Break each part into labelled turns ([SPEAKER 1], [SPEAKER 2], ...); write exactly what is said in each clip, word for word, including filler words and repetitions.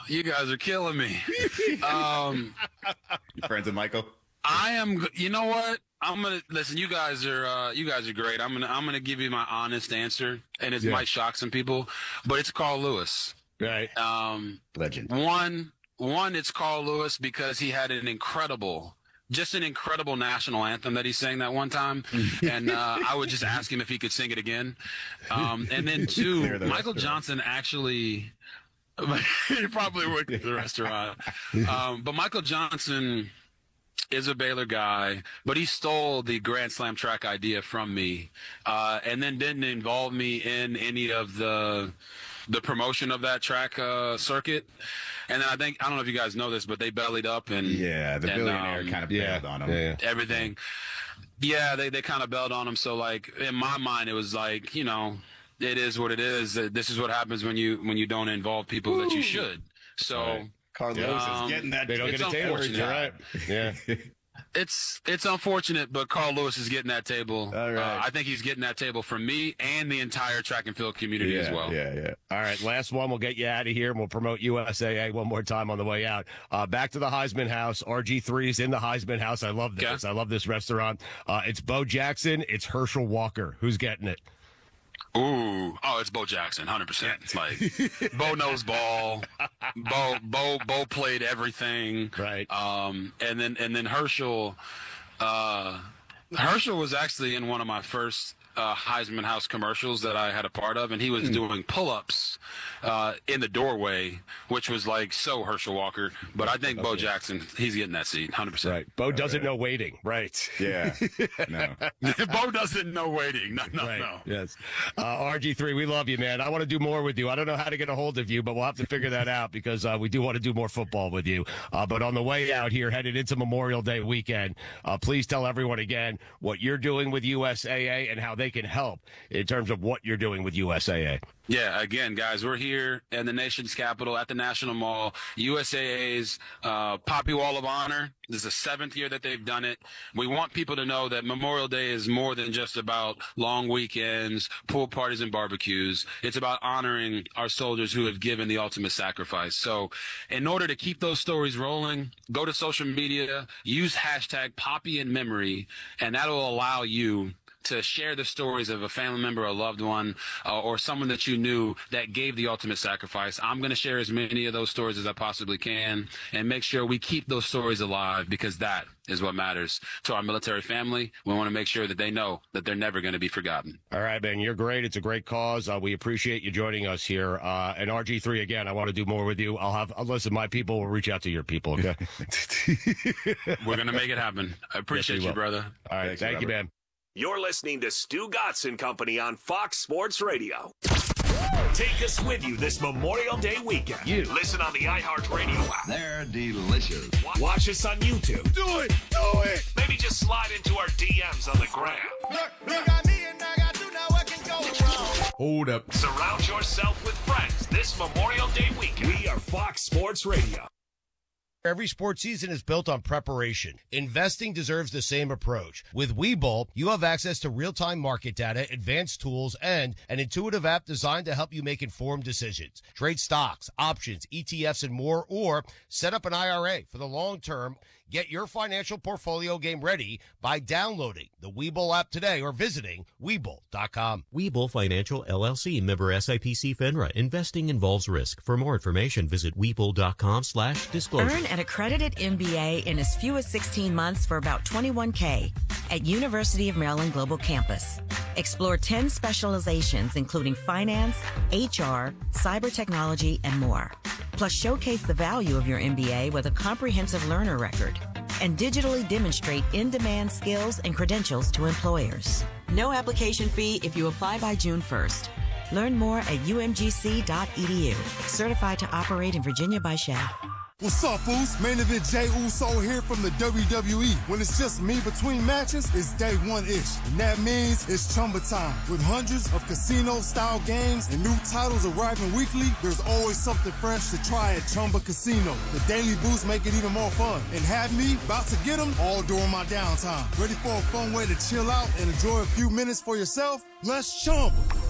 [SPEAKER 1] you guys are killing me. Um,
[SPEAKER 2] you friends with Michael?
[SPEAKER 1] I am. You know what? I'm gonna listen. You guys are. Uh, you guys are great. I'm gonna. I'm gonna give you my honest answer, and it yeah. might shock some people, but it's Carl Lewis.
[SPEAKER 3] Right.
[SPEAKER 1] Um,
[SPEAKER 2] Legend.
[SPEAKER 1] One. One. It's Carl Lewis because he had an incredible. Just an incredible national anthem that he sang that one time. And uh, I would just ask him if he could sing it again. Um, and then two, Michael Johnson actually, he probably worked at the restaurant. Um, but Michael Johnson is a Baylor guy, but he stole the Grand Slam track idea from me uh, and then didn't involve me in any of the the promotion of that track uh, circuit. And then I think, I don't know if you guys know this, but they bellied up and
[SPEAKER 2] yeah, the
[SPEAKER 1] and,
[SPEAKER 2] billionaire
[SPEAKER 1] um,
[SPEAKER 2] kind of
[SPEAKER 3] yeah,
[SPEAKER 2] bailed on him.
[SPEAKER 3] Yeah, yeah.
[SPEAKER 1] Everything. Yeah, they, they kind of bailed on him. So like in my mind, it was like, you know, it is what it is. This is what happens when you, when you don't involve people Ooh. that you should. So
[SPEAKER 2] right. Carl Lewis um, is getting that.
[SPEAKER 3] They don't get a table. You're right. Yeah.
[SPEAKER 1] It's it's unfortunate, but Carl Lewis is getting that table.
[SPEAKER 2] All right.
[SPEAKER 1] Uh, I think he's getting that table from me and the entire track and field community
[SPEAKER 2] yeah,
[SPEAKER 1] as well.
[SPEAKER 2] Yeah, yeah.
[SPEAKER 3] All right, last one. We'll get you out of here, and we'll promote U S A A one more time on the way out. Uh, back to the Heisman House. R G three's in the Heisman House. I love this. Okay. I love this restaurant. Uh, it's Bo Jackson. It's Herschel Walker. Who's getting it?
[SPEAKER 1] Ooh, oh, it's Bo Jackson, one hundred percent. Like, Bo knows ball. Bo, Bo, Bo played everything.
[SPEAKER 3] Right.
[SPEAKER 1] Um, and then, and then Herschel, uh, Herschel was actually in one of my first uh, Heisman House commercials that I had a part of, and he was mm. doing pull-ups uh, in the doorway, which was like so Herschel Walker. But I think okay. Bo Jackson, he's getting that seat, one hundred percent.
[SPEAKER 3] Right. Bo doesn't right. know waiting. Right.
[SPEAKER 2] Yeah. No.
[SPEAKER 1] Bo doesn't know waiting. No, no,
[SPEAKER 3] right.
[SPEAKER 1] no.
[SPEAKER 3] Yes. Uh, R G three, we love you, man. I want to do more with you. I don't know how to get a hold of you, but we'll have to figure that out because uh, we do want to do more football with you. Uh, but on the way out here, headed into Memorial Day weekend, uh, please tell everyone again what you're doing with U S A A and how they can help in terms of what you're doing with U S A A.
[SPEAKER 1] Yeah, again, guys, we're here in the nation's capital at the National Mall. U S A A's uh, Poppy Wall of Honor. This is the seventh year that they've done it. We want people to know that Memorial Day is more than just about long weekends, pool parties, and barbecues. It's about honoring our soldiers who have given the ultimate sacrifice. So in order to keep those stories rolling, go to social media, use hashtag Poppy in Memory, and that will allow you to share the stories of a family member, a loved one, uh, or someone that you knew that gave the ultimate sacrifice. I'm going to share as many of those stories as I possibly can and make sure we keep those stories alive because that is what matters to our military family. We want to make sure that they know that they're never going to be forgotten.
[SPEAKER 3] All right, man. You're great. It's a great cause. Uh, we appreciate you joining us here. Uh, and R G three, again, I want to do more with you. I'll have, uh, listen, my people will reach out to your people, okay?
[SPEAKER 1] We're going to make it happen. I appreciate
[SPEAKER 3] yes,
[SPEAKER 1] you, brother.
[SPEAKER 3] All right. Thanks, Thank Robert. you, man.
[SPEAKER 4] You're listening to Stu Gotson Company on Fox Sports Radio. Take us with you this Memorial Day weekend.
[SPEAKER 3] You.
[SPEAKER 4] Listen on the iHeartRadio app.
[SPEAKER 5] They're delicious.
[SPEAKER 4] Watch us on YouTube.
[SPEAKER 5] Do it! Do it!
[SPEAKER 4] Maybe just slide into our D Ms on the gram.
[SPEAKER 5] Look, you got me and I got you, now what can go wrong?
[SPEAKER 3] Hold up.
[SPEAKER 4] Surround yourself with friends this Memorial Day weekend. We are Fox Sports Radio.
[SPEAKER 3] Every sports season is built on preparation. Investing deserves the same approach. With Webull, you have access to real-time market data, advanced tools, and an intuitive app designed to help you make informed decisions. Trade stocks, options, E T Fs, and more, or set up an I R A for the long term. Get your financial portfolio game ready by downloading the Webull app today or visiting Webull dot com.
[SPEAKER 6] Webull Financial, L L C, member S I P C FINRA. Investing involves risk. For more information, visit Webull dot com slash disclosure.
[SPEAKER 7] Earn an accredited M B A in as few as sixteen months for about twenty-one K at University of Maryland Global Campus. Explore ten specializations, including finance, H R, cyber technology, and more. Plus, showcase the value of your M B A with a comprehensive learner record and digitally demonstrate in-demand skills and credentials to employers. No application fee if you apply by June first. Learn more at U M G C dot E D U. Certified to operate in Virginia by S H A F.
[SPEAKER 8] What's up, fools? Main event Jey Uso here from the W W E. When it's just me between matches, it's day one-ish. And that means it's Chumba time. With hundreds of casino-style games and new titles arriving weekly, there's always something fresh to try at Chumba Casino. The daily boosts make it even more fun. And have me about to get them all during my downtime. Ready for a fun way to chill out and enjoy a few minutes for yourself? Let's Chumba.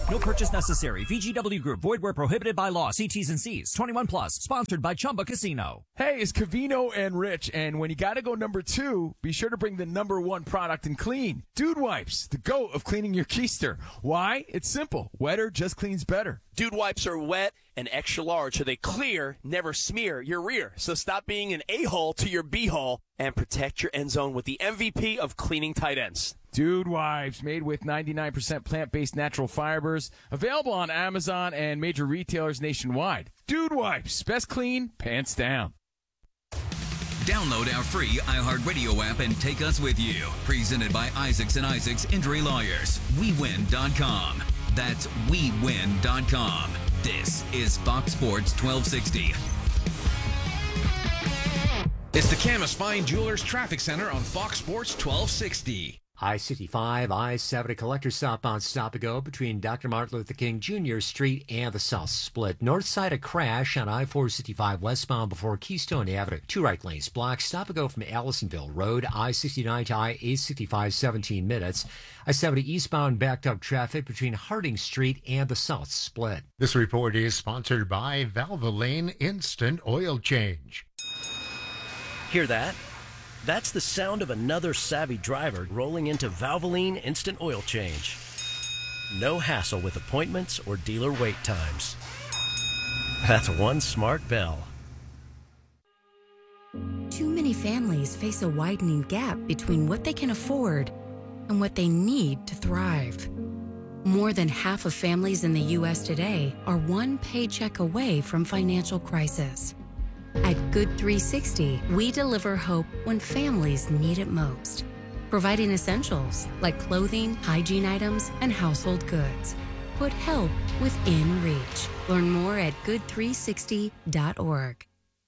[SPEAKER 9] No purchase necessary. V G W Group. Void where prohibited by law. See T's and C's. twenty-one plus. Sponsored by Chumba Casino.
[SPEAKER 10] Hey, it's Covino and Rich, and when you gotta go number two, be sure to bring the number one product in clean. Dude Wipes, the GOAT of cleaning your keister. Why? It's simple. Wetter just cleans better.
[SPEAKER 11] Dude Wipes are wet and extra large, so they clear, never smear your rear. So stop being an a-hole to your b-hole and protect your end zone with the M V P of cleaning tight ends.
[SPEAKER 10] Dude Wipes, made with ninety-nine percent plant-based natural fibers. Available on Amazon and major retailers nationwide. Dude Wipes, best clean, pants down.
[SPEAKER 12] Download our free iHeartRadio app and take us with you. Presented by Isaacs and Isaacs Injury Lawyers. we win dot com. That's we win dot com. This is Fox Sports twelve sixty.
[SPEAKER 13] It's the Camas Fine Jewelers Traffic Center on Fox Sports twelve sixty.
[SPEAKER 14] I sixty-five, I seventy collector southbound stop and go between Doctor Martin Luther King Junior Street and the South Split. North side a crash on I four sixty-five westbound before Keystone Avenue. Two right lanes blocked. Stop and go from Allisonville Road. I sixty-nine to I eight sixty-five, seventeen minutes. I seventy eastbound backed up traffic between Harding Street and the South Split.
[SPEAKER 15] This report is sponsored by Valvoline Instant Oil Change.
[SPEAKER 16] Hear that? That's the sound of another savvy driver rolling into Valvoline Instant Oil Change. No hassle with appointments or dealer wait times. That's one smart bell.
[SPEAKER 17] Too many families face a widening gap between what they can afford and what they need to thrive. More than half of families in the U S today are one paycheck away from financial crisis. At Good three sixty, we deliver hope when families need it most, providing essentials like clothing, hygiene items, and household goods. Put help within reach. Learn more at good three sixty dot org.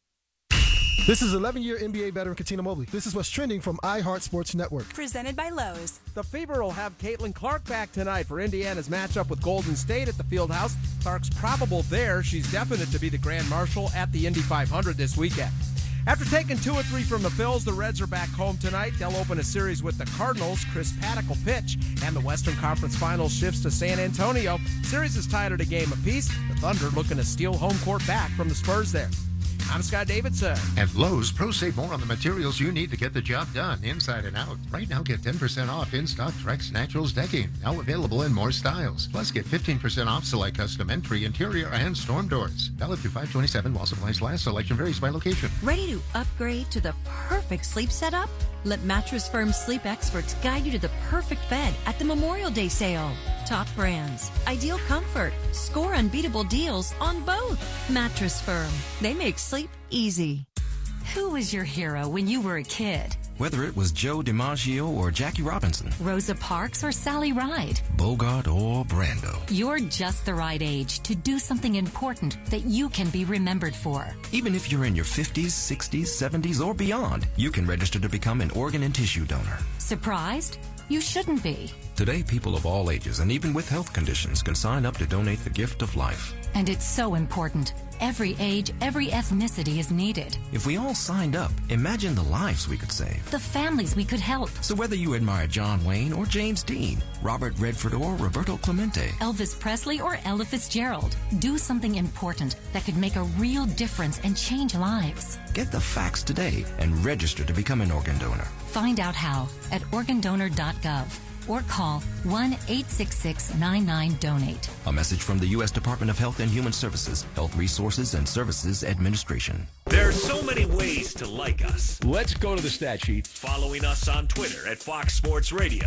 [SPEAKER 18] This is eleven-year N B A veteran Katina Mobley. This is what's trending from iHeart Sports Network.
[SPEAKER 19] Presented by Lowe's.
[SPEAKER 20] The Fever will have Caitlin Clark back tonight for Indiana's matchup with Golden State at the Fieldhouse. Clark's probable there. She's definite to be the Grand Marshal at the Indy five hundred this weekend. After taking two or three from the Phils, the Reds are back home tonight. They'll open a series with the Cardinals. Chris Paddock will pitch, and the Western Conference Finals shifts to San Antonio. Series is tied at a game apiece. The Thunder looking to steal home court back from the Spurs there. I'm Scott Davidson.
[SPEAKER 15] At Lowe's, pros save more on the materials you need to get the job done, inside and out. Right now, get ten percent off in-stock Trex Naturals decking, now available in more styles. Plus, get fifteen percent off select custom entry, interior, and storm doors. Valid through five twenty-seven while supplies last. Selection varies by location.
[SPEAKER 21] Ready to upgrade to the perfect sleep setup? Let Mattress Firm sleep experts guide you to the perfect bed at the Memorial Day sale. Top brands, ideal comfort, score unbeatable deals on both. Mattress Firm, they make sleep easy. Who was your hero when you were a kid?
[SPEAKER 22] Whether it was Joe DiMaggio or Jackie Robinson,
[SPEAKER 21] Rosa Parks or Sally Ride,
[SPEAKER 22] Bogart or Brando,
[SPEAKER 21] you're just the right age to do something important that you can be remembered for.
[SPEAKER 22] Even if you're in your fifties, sixties, seventies, or beyond, you can register to become an organ and tissue donor.
[SPEAKER 21] Surprised? You shouldn't be.
[SPEAKER 22] Today, people of all ages and even with health conditions can sign up to donate the gift of life.
[SPEAKER 21] And it's so important. Every age, every ethnicity is needed.
[SPEAKER 22] If we all signed up, imagine the lives we could save.
[SPEAKER 21] The families we could help.
[SPEAKER 22] So whether you admire John Wayne or James Dean, Robert Redford or Roberto Clemente,
[SPEAKER 21] Elvis Presley or Ella Fitzgerald, do something important that could make a real difference and change lives.
[SPEAKER 22] Get the facts today and register to become an organ donor.
[SPEAKER 21] Find out how at organ donor dot gov or call one eight six six nine nine donate.
[SPEAKER 22] A message from the U S Department of Health and Human Services, Health Resources and Services Administration.
[SPEAKER 4] There are so many ways to like us.
[SPEAKER 13] Let's go to the stat sheet.
[SPEAKER 4] Following us on Twitter at Fox Sports Radio.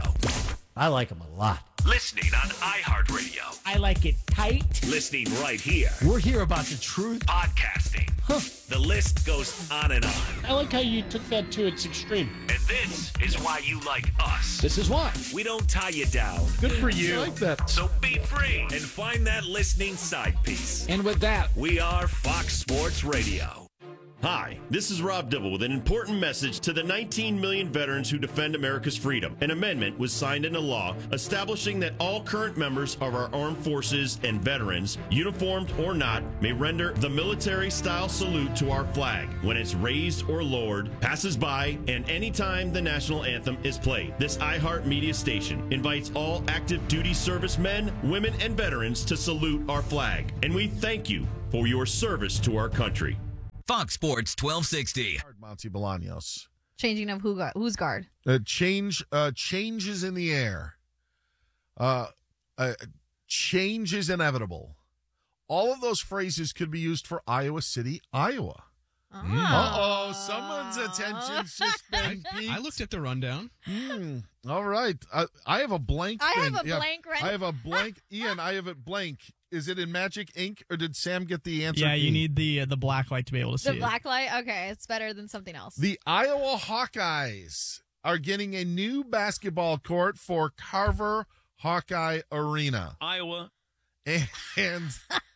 [SPEAKER 23] I like them a lot.
[SPEAKER 4] Listening on iHeartRadio.
[SPEAKER 23] I like it tight.
[SPEAKER 4] Listening right here.
[SPEAKER 23] We're here about the truth.
[SPEAKER 4] Podcasting.
[SPEAKER 23] Huh.
[SPEAKER 4] The list goes on and on.
[SPEAKER 23] I like how you took that to its extreme.
[SPEAKER 4] And this is why you like us.
[SPEAKER 23] This is why.
[SPEAKER 4] We don't tie you down.
[SPEAKER 23] Good for you. I like that.
[SPEAKER 4] So be free and find that listening side piece.
[SPEAKER 23] And with that,
[SPEAKER 4] we are Fox Sports Radio.
[SPEAKER 1] Hi, this is Rob Dibble with an important message to the nineteen million veterans who defend America's freedom. An amendment was signed into law establishing that all current members of our armed forces and veterans, uniformed or not, may render the military-style salute to our flag when it's raised or lowered, passes by, and anytime the national anthem is played. This iHeartMedia station invites all active duty servicemen, women, and veterans to salute our flag. And we thank you for your service to our country.
[SPEAKER 12] Fox Sports twelve sixty.
[SPEAKER 2] Monty Bolaños.
[SPEAKER 19] Changing of who gu- who's guard?
[SPEAKER 2] Uh, change uh, changes in the air. Uh, uh, change is inevitable. All of those phrases could be used for Iowa City, Iowa.
[SPEAKER 19] Oh.
[SPEAKER 2] Uh-oh, someone's attention's just been peaked.
[SPEAKER 13] I looked at the rundown.
[SPEAKER 2] Mm, all right. I, I have a blank.
[SPEAKER 19] I
[SPEAKER 2] thing.
[SPEAKER 19] have a
[SPEAKER 2] Yeah,
[SPEAKER 19] blank right
[SPEAKER 2] I have a blank. Ian, I have it blank. Is it in Magic Ink, or did Sam get the answer?
[SPEAKER 24] Yeah, you
[SPEAKER 2] key?
[SPEAKER 24] need the uh, the black light to be able to see
[SPEAKER 19] The
[SPEAKER 24] it.
[SPEAKER 19] black light? Okay, it's better than something else.
[SPEAKER 2] The Iowa Hawkeyes are getting a new basketball court for Carver Hawkeye Arena.
[SPEAKER 11] Iowa.
[SPEAKER 2] And, and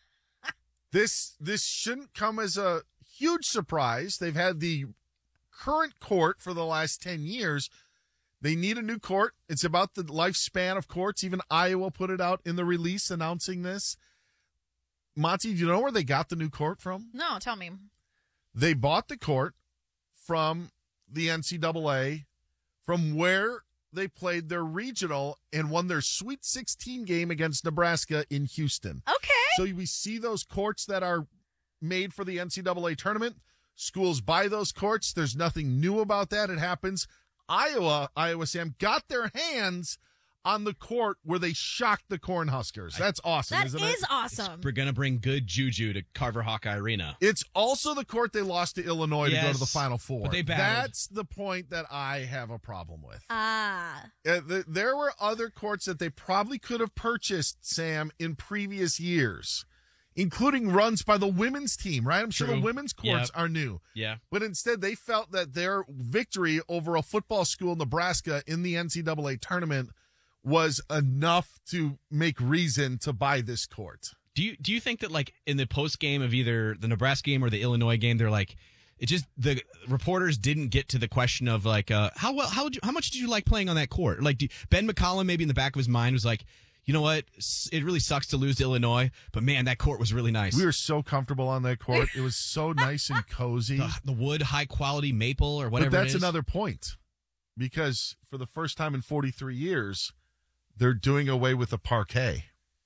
[SPEAKER 2] this this shouldn't come as a huge surprise. They've had the current court for the last ten years. They need a new court. It's about the lifespan of courts. Even Iowa put it out in the release announcing this. Monty, do you know where they got the new court from?
[SPEAKER 19] No, tell me.
[SPEAKER 2] They bought the court from the N C double A, from where they played their regional and won their Sweet sixteen game against Nebraska in Houston.
[SPEAKER 19] Okay.
[SPEAKER 2] So we see those courts that are made for the N C double A tournament. Schools buy those courts. There's nothing new about that. It happens. Iowa, Iowa Sam, got their hands on the court where they shocked the Cornhuskers. That's awesome,
[SPEAKER 19] That
[SPEAKER 2] isn't
[SPEAKER 19] is
[SPEAKER 2] it?
[SPEAKER 19] awesome.
[SPEAKER 13] We're going to bring good juju to Carver Hawkeye Arena.
[SPEAKER 2] It's also the court they lost to Illinois to go to the
[SPEAKER 13] Yes,
[SPEAKER 2] Final Four.
[SPEAKER 13] but they battled.
[SPEAKER 2] That's the point that I have a problem with.
[SPEAKER 19] Ah.
[SPEAKER 2] Uh, th- there were other courts that they probably could have purchased, Sam, in previous years, including runs by the women's team, right? I'm sure
[SPEAKER 13] True.
[SPEAKER 2] the women's courts
[SPEAKER 13] Yep.
[SPEAKER 2] are new.
[SPEAKER 13] Yeah.
[SPEAKER 2] But instead, they felt that their victory over a football school in Nebraska in the N C double A tournament was enough to make reason to buy this court.
[SPEAKER 13] Do you do you think that, like, in the post game of either the Nebraska game or the Illinois game, they're like, it just, the reporters didn't get to the question of, like, uh, how well, how would you, how much did you like playing on that court? Like, do, Ben McCollum maybe in the back of his mind was like, you know what, it really sucks to lose to Illinois, but man, that court was really nice.
[SPEAKER 2] We were so comfortable on that court. It was so nice and cozy.
[SPEAKER 13] The, the wood, high quality maple or whatever.
[SPEAKER 2] But that's
[SPEAKER 13] it is.
[SPEAKER 2] another point, because for the first time in forty-three years, they're doing away with the parquet.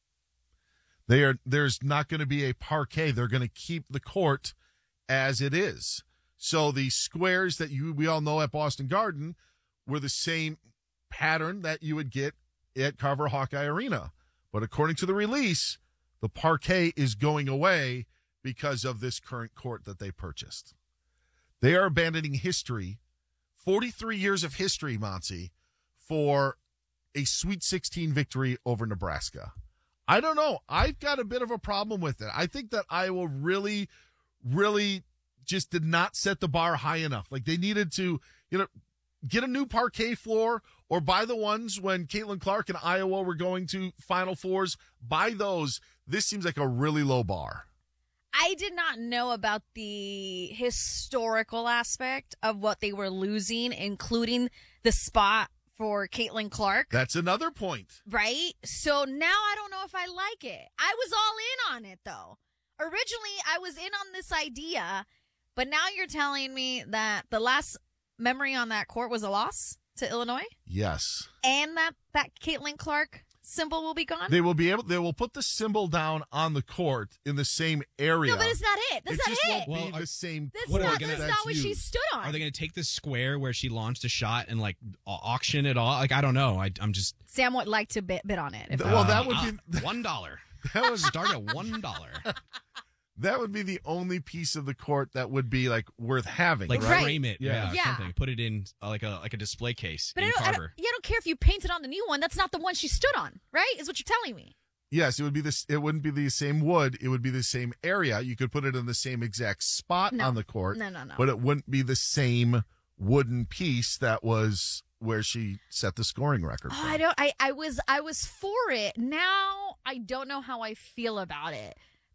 [SPEAKER 2] They are there's not going to be a parquet. They're going to keep the court as it is. So the squares that you we all know at Boston Garden were the same pattern that you would get at Carver Hawkeye Arena. But according to the release, the parquet is going away because of this current court that they purchased. They are abandoning history, forty-three years of history, Monty, for a Sweet sixteen victory over Nebraska. I don't know. I've got a bit of a problem with it. I think that Iowa really, really just did not set the bar high enough. Like, they needed to, you know, get a new parquet floor or buy the ones when Caitlin Clark and Iowa were going to Final Fours. Buy those. This seems like a really low bar.
[SPEAKER 19] I did not know about the historical aspect of what they were losing, including the spot for Caitlin Clark.
[SPEAKER 2] That's another point.
[SPEAKER 19] Right? So now I don't know if I like it. I was all in on it, though. Originally, I was in on this idea, but now you're telling me that the last memory on that court was a loss to Illinois?
[SPEAKER 2] Yes.
[SPEAKER 19] And that, that Caitlin Clark symbol will be gone?
[SPEAKER 2] They will be able. They will put the symbol down on the court in the same area.
[SPEAKER 19] No, but it's not it. That's
[SPEAKER 2] it
[SPEAKER 19] not
[SPEAKER 2] just
[SPEAKER 19] it.
[SPEAKER 2] won't be the same.
[SPEAKER 19] That's
[SPEAKER 2] court
[SPEAKER 19] not, that's
[SPEAKER 2] that's
[SPEAKER 19] not what she
[SPEAKER 2] used.
[SPEAKER 19] stood on.
[SPEAKER 13] Are they going to take the square where she launched a shot and, like, au- auction it all? Like, I don't know. I, I'm just.
[SPEAKER 19] Sam would like to bid, bid on it. If
[SPEAKER 2] well,
[SPEAKER 19] I-
[SPEAKER 2] that would
[SPEAKER 13] uh,
[SPEAKER 2] be
[SPEAKER 13] one dollar.
[SPEAKER 2] That would
[SPEAKER 13] start at one dollar.
[SPEAKER 2] That would be the only piece of the court that would be like worth having.
[SPEAKER 13] Like,
[SPEAKER 2] right?
[SPEAKER 13] frame it, yeah, or
[SPEAKER 19] Yeah.
[SPEAKER 13] something. Put it in uh, like a like a display case
[SPEAKER 19] But I
[SPEAKER 13] in
[SPEAKER 19] don't, I, don't,
[SPEAKER 13] Carver.
[SPEAKER 19] yeah, I don't care if you painted on the new one. That's not the one she stood on, right? Is what you're telling me.
[SPEAKER 2] Yes, it would be this. It wouldn't be the same wood. It would be the same area. You could put it in the same exact spot
[SPEAKER 19] No.
[SPEAKER 2] on the court.
[SPEAKER 19] No, no, no.
[SPEAKER 2] But it wouldn't be the same wooden piece that was where she set the scoring record.
[SPEAKER 19] Oh,
[SPEAKER 2] from.
[SPEAKER 19] I don't. I, I was I was for it. Now I don't know how I feel about it.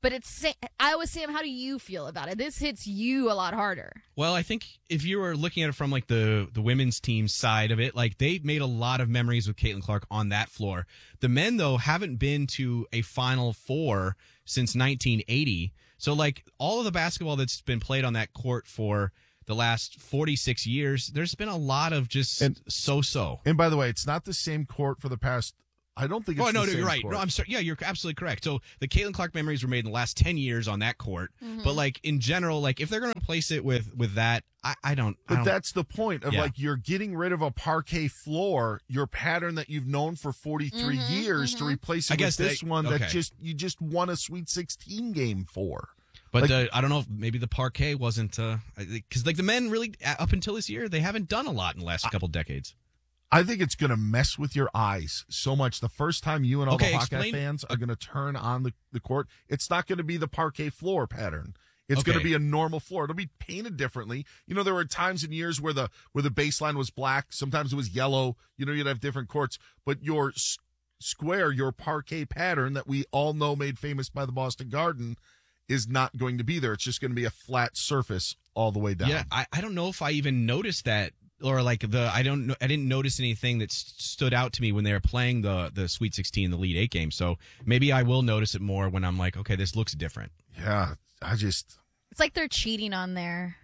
[SPEAKER 19] But it's Iowa Sam, how do you feel about it? This hits you a lot harder.
[SPEAKER 13] Well, I think if you were looking at it from like the the women's team side of it, like they made a lot of memories with Caitlin Clark on that floor. The men, though, haven't been to a Final Four since nineteen eighty. So like all of the basketball that's been played on that court for the last forty-six years, there's been a lot of just
[SPEAKER 2] and,
[SPEAKER 13] so-so.
[SPEAKER 2] And by the way, it's not the same court for the past. I don't think it's
[SPEAKER 13] oh, no,
[SPEAKER 2] the
[SPEAKER 13] no,
[SPEAKER 2] same
[SPEAKER 13] you're right.
[SPEAKER 2] court.
[SPEAKER 13] No, I'm sorry. Yeah, you're absolutely correct. So the Caitlin Clark memories were made in the last ten years on that court. Mm-hmm. But like in general, like if they're going to place it with with that, I, I don't.
[SPEAKER 2] But
[SPEAKER 13] I don't,
[SPEAKER 2] that's the point of
[SPEAKER 13] yeah.
[SPEAKER 2] like you're getting rid of a parquet floor, your pattern that you've known for forty-three
[SPEAKER 19] mm-hmm,
[SPEAKER 2] years,
[SPEAKER 19] mm-hmm.
[SPEAKER 2] to replace it
[SPEAKER 13] I
[SPEAKER 2] with
[SPEAKER 13] guess
[SPEAKER 2] this
[SPEAKER 13] they,
[SPEAKER 2] one
[SPEAKER 13] okay.
[SPEAKER 2] that just you just won a Sweet sixteen game for.
[SPEAKER 13] But
[SPEAKER 2] like,
[SPEAKER 13] the, I don't know if maybe the parquet wasn't because uh, like the men really up until this year they haven't done a lot in the last I, couple decades.
[SPEAKER 2] I think it's going to mess with your eyes so much. The first time you and all
[SPEAKER 13] okay,
[SPEAKER 2] the Hawkeye
[SPEAKER 13] explain.
[SPEAKER 2] fans are going to turn on the, the court, it's not going to be the parquet floor pattern. It's
[SPEAKER 13] okay.
[SPEAKER 2] going to be a normal floor. It'll be painted differently. You know, there were times in years where the where the baseline was black. Sometimes it was yellow. You know, you'd have different courts. But your s- square, your parquet pattern that we all know made famous by the Boston Garden is not going to be there. It's just going to be a flat surface all the way down.
[SPEAKER 13] Yeah, I, I don't know if I even noticed that. Or like the I don't know I didn't notice anything that st- stood out to me when they were playing the the Sweet sixteen, the Elite Eight game. So maybe I will notice it more when I'm like, okay, this looks different.
[SPEAKER 2] Yeah, I just
[SPEAKER 19] it's like they're cheating on their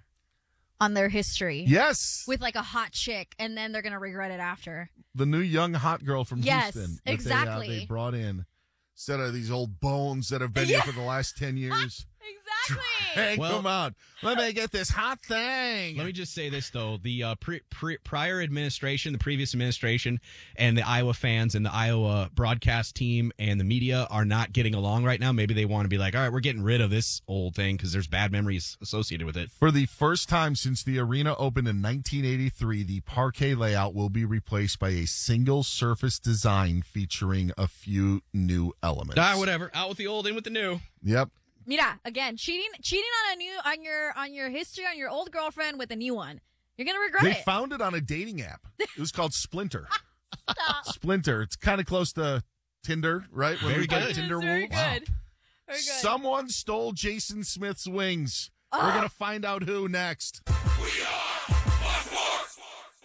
[SPEAKER 19] on their history.
[SPEAKER 2] Yes,
[SPEAKER 19] with like a hot chick, and then they're gonna regret it after.
[SPEAKER 2] The new young hot girl from
[SPEAKER 19] yes,
[SPEAKER 2] Houston.
[SPEAKER 19] Yes, exactly.
[SPEAKER 2] They, uh, they brought in instead of these old bones that have been
[SPEAKER 19] yeah.
[SPEAKER 2] here for the last ten years.
[SPEAKER 19] Exactly.
[SPEAKER 2] Hey,
[SPEAKER 13] well,
[SPEAKER 2] come on. Let me get this hot thing.
[SPEAKER 13] Let me just say this, though. The uh, pre- pre- prior administration, the previous administration, and the Iowa fans and the Iowa broadcast team and the media are not getting along right now. Maybe they want to be like, all right, we're getting rid of this old thing because there's bad memories associated with it.
[SPEAKER 2] For the first time since the arena opened in nineteen eighty-three, the parquet layout will be replaced by a single surface design featuring a few new elements.
[SPEAKER 13] Ah, whatever. Out with the old, in with the new.
[SPEAKER 2] Yep.
[SPEAKER 19] Mira, again, cheating cheating on a new on your on your history on your old girlfriend with a new one. You're gonna regret
[SPEAKER 2] they
[SPEAKER 19] it.
[SPEAKER 2] They found it on a dating app. It was called Splinter. Splinter. It's kind of close to Tinder, right? When
[SPEAKER 13] very
[SPEAKER 2] we
[SPEAKER 13] good.
[SPEAKER 2] Tinder
[SPEAKER 19] very
[SPEAKER 2] rules.
[SPEAKER 19] good. Wow. Very good.
[SPEAKER 2] Someone stole Jason Smith's wings.
[SPEAKER 19] Oh.
[SPEAKER 2] We're gonna find out who next.
[SPEAKER 4] We are Sports.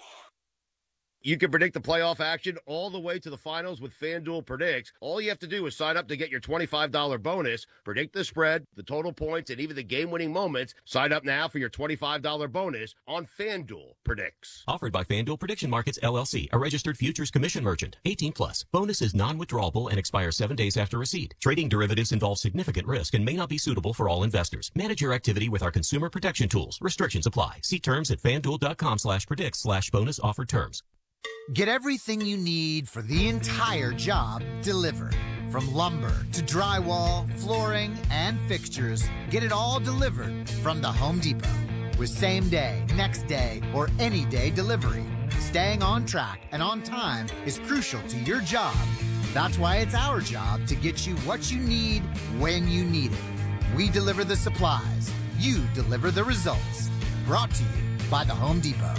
[SPEAKER 3] You can predict the playoff action all the way to the finals with FanDuel Predicts. All you have to do is sign up to get your twenty-five dollars bonus, predict the spread, the total points, and even the game-winning moments. Sign up now for your twenty-five dollars bonus on FanDuel Predicts.
[SPEAKER 5] Offered by FanDuel Prediction Markets, L L C, a registered futures commission merchant. eighteen plus. Bonus is non-withdrawable and expires seven days after receipt. Trading derivatives involves significant risk and may not be suitable for all investors. Manage your activity with our consumer protection tools. Restrictions apply. See terms at FanDuel.com slash predicts slash bonus offer terms.
[SPEAKER 6] Get everything you need for the entire job delivered. From lumber to drywall, flooring, and fixtures, get it all delivered from the Home Depot. With same day, next day, or any day delivery. Staying on track and on time is crucial to your job. That's why it's our job to get you what you need when you need it. We deliver the supplies. You deliver the results. Brought to you by the Home Depot.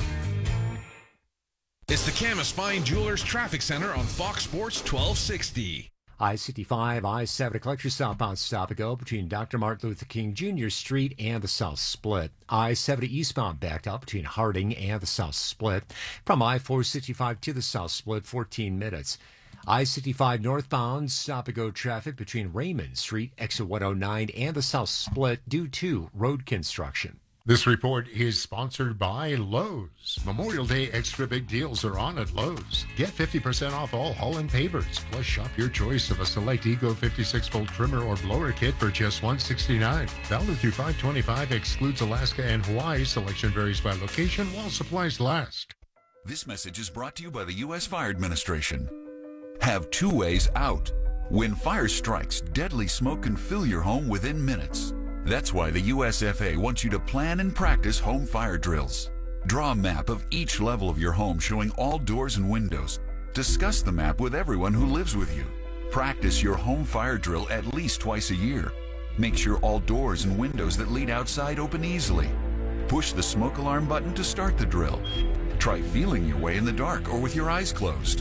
[SPEAKER 7] It's the Camas Fine Jewelers Traffic Center on Fox Sports twelve sixty.
[SPEAKER 14] I sixty-five, I seventy collector southbound stop and go between Doctor Martin Luther King Junior Street and the South Split. I seventy eastbound backed up between Harding and the South Split. From I four sixty-five to the South Split, fourteen minutes. I sixty-five northbound stop and go traffic between Raymond Street, exit one oh nine, and the South Split due to road construction.
[SPEAKER 15] This report is sponsored by Lowe's. Memorial Day extra big deals are on at Lowe's. Get fifty percent off all Holland pavers, plus shop your choice of a select Ego fifty-six volt trimmer or blower kit for just one hundred sixty-nine dollars. Valid through five twenty-five, excludes Alaska and Hawaii. Selection varies by location while supplies last.
[SPEAKER 25] This message is brought to you by the U S Fire Administration. Have two ways out. When fire strikes, deadly smoke can fill your home within minutes. That's why the U S F A wants you to plan and practice home fire drills. Draw a map of each level of your home showing all doors and windows. Discuss the map with everyone who lives with you. Practice your home fire drill at least twice a year. Make sure all doors and windows that lead outside open easily. Push the smoke alarm button to start the drill. Try feeling your way in the dark or with your eyes closed.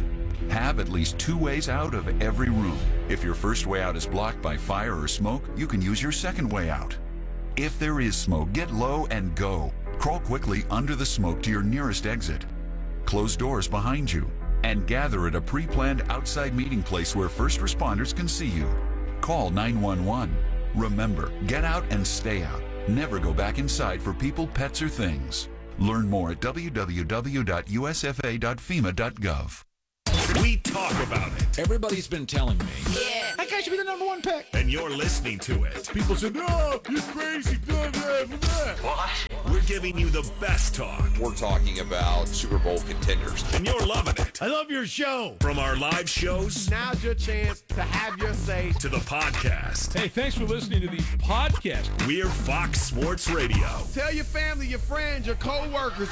[SPEAKER 25] Have at least two ways out of every room. If your first way out is blocked by fire or smoke, you can use your second way out. If there is smoke, get low and go. Crawl quickly under the smoke to your nearest exit. Close doors behind you and gather at a pre-planned outside meeting place where first responders can see you. Call nine one one. Remember, get out and stay out. Never go back inside for people, pets, or things. Learn more at w w w dot u s f a dot fema dot gov.
[SPEAKER 4] We talk about it.
[SPEAKER 8] Everybody's been telling me.
[SPEAKER 4] Yeah.
[SPEAKER 8] That guy should be the number one pick.
[SPEAKER 4] And you're listening to it.
[SPEAKER 8] People say, no, you're crazy.
[SPEAKER 4] What? We're giving you the best talk.
[SPEAKER 9] We're talking about Super Bowl contenders.
[SPEAKER 4] And you're loving it.
[SPEAKER 3] I love your show.
[SPEAKER 4] From our live shows.
[SPEAKER 20] Now's your chance to have your say.
[SPEAKER 4] To the podcast.
[SPEAKER 23] Hey, thanks for listening to the podcast.
[SPEAKER 4] We're Fox Sports Radio.
[SPEAKER 20] Tell your family, your friends, your co-workers.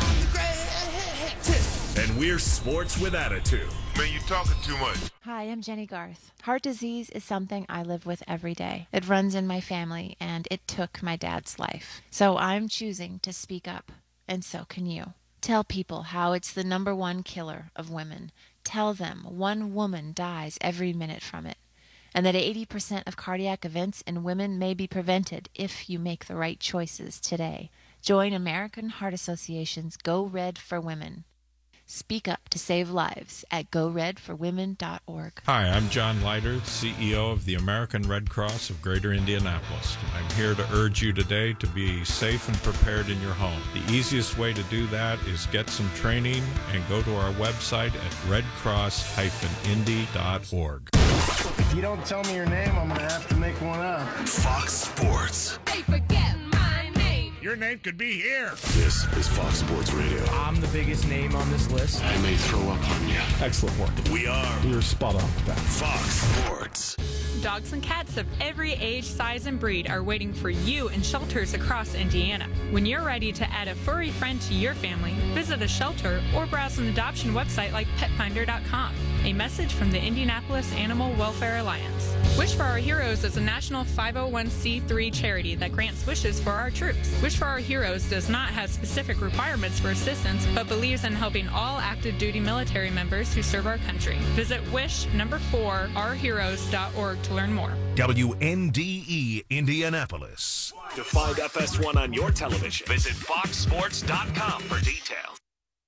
[SPEAKER 4] And we're Sports with Attitude.
[SPEAKER 10] Man, you talking too much.
[SPEAKER 16] Hi, I'm Jenny Garth. Heart disease is something I live with every day. It runs in my family, and it took my dad's life. So I'm choosing to speak up, and so can you. Tell people how it's the number one killer of women. Tell them one woman dies every minute from it, and that eighty percent of cardiac events in women may be prevented if you make the right choices today. Join American Heart Association's Go Red for Women. Speak up to save lives at go red for women dot org.
[SPEAKER 17] Hi, I'm John Leiter, C E O of the American Red Cross of Greater Indianapolis. I'm here to urge you today to be safe and prepared in your home. The easiest way to do that is get some training and go to our website at red cross dash indy dot org.
[SPEAKER 26] If you don't tell me your name, I'm going to have to make one up.
[SPEAKER 4] Fox Sports.
[SPEAKER 27] Hey, forget my name.
[SPEAKER 23] Your name could be here.
[SPEAKER 4] This is Fox Sports Radio.
[SPEAKER 26] I'm the biggest name on this list.
[SPEAKER 4] I may throw up on you.
[SPEAKER 23] Excellent work.
[SPEAKER 4] We are.
[SPEAKER 23] You're spot on with that.
[SPEAKER 4] Fox Sports.
[SPEAKER 28] Dogs and cats of every age, size, and breed are waiting for you in shelters across Indiana. When you're ready to add a furry friend to your family, visit a shelter or browse an adoption website like pet finder dot com. A message from the Indianapolis Animal Welfare Alliance. Wish for Our Heroes is a national five oh one c three charity that grants wishes for our troops. Wish for Our Heroes does not have specific requirements for assistance, but believes in helping all active duty military members who serve our country. Visit wish number four our heroes dot org to learn more.
[SPEAKER 4] W N D E Indianapolis. To find F S one on your television, visit fox sports dot com for details.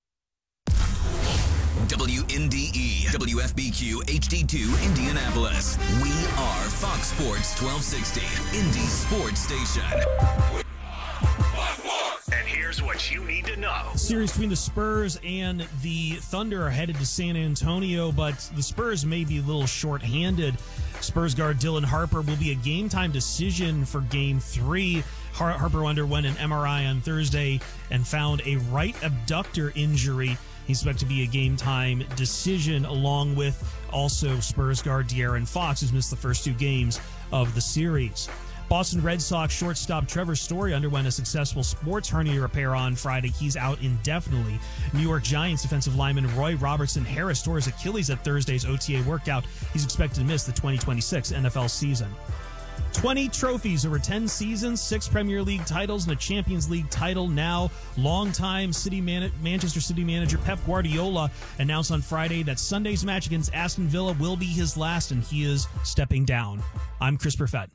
[SPEAKER 12] W N D E, W F B Q H D two Indianapolis. We are Fox Sports twelve sixty, Indy's sports station.
[SPEAKER 4] And here's what you need to know.
[SPEAKER 29] Series between the Spurs and the Thunder are headed to San Antonio, but the Spurs may be a little short-handed. Spurs guard Dylan Harper will be a game-time decision for Game three. Har- Harper underwent an M R I on Thursday and found a right abductor injury. He's expected to be a game-time decision, along with also Spurs guard De'Aaron Fox, who's missed the first two games of the series. Boston Red Sox shortstop Trevor Story underwent a successful sports hernia repair on Friday. He's out indefinitely. New York Giants defensive lineman Roy Robertson Harris tore his Achilles at Thursday's O T A workout. He's expected to miss the twenty twenty-six N F L season. twenty trophies over ten seasons, six Premier League titles, and a Champions League title now. Longtime City Man- Manchester City manager Pep Guardiola announced on Friday that Sunday's match against Aston Villa will be his last, and he is stepping down. I'm Chris Perfett.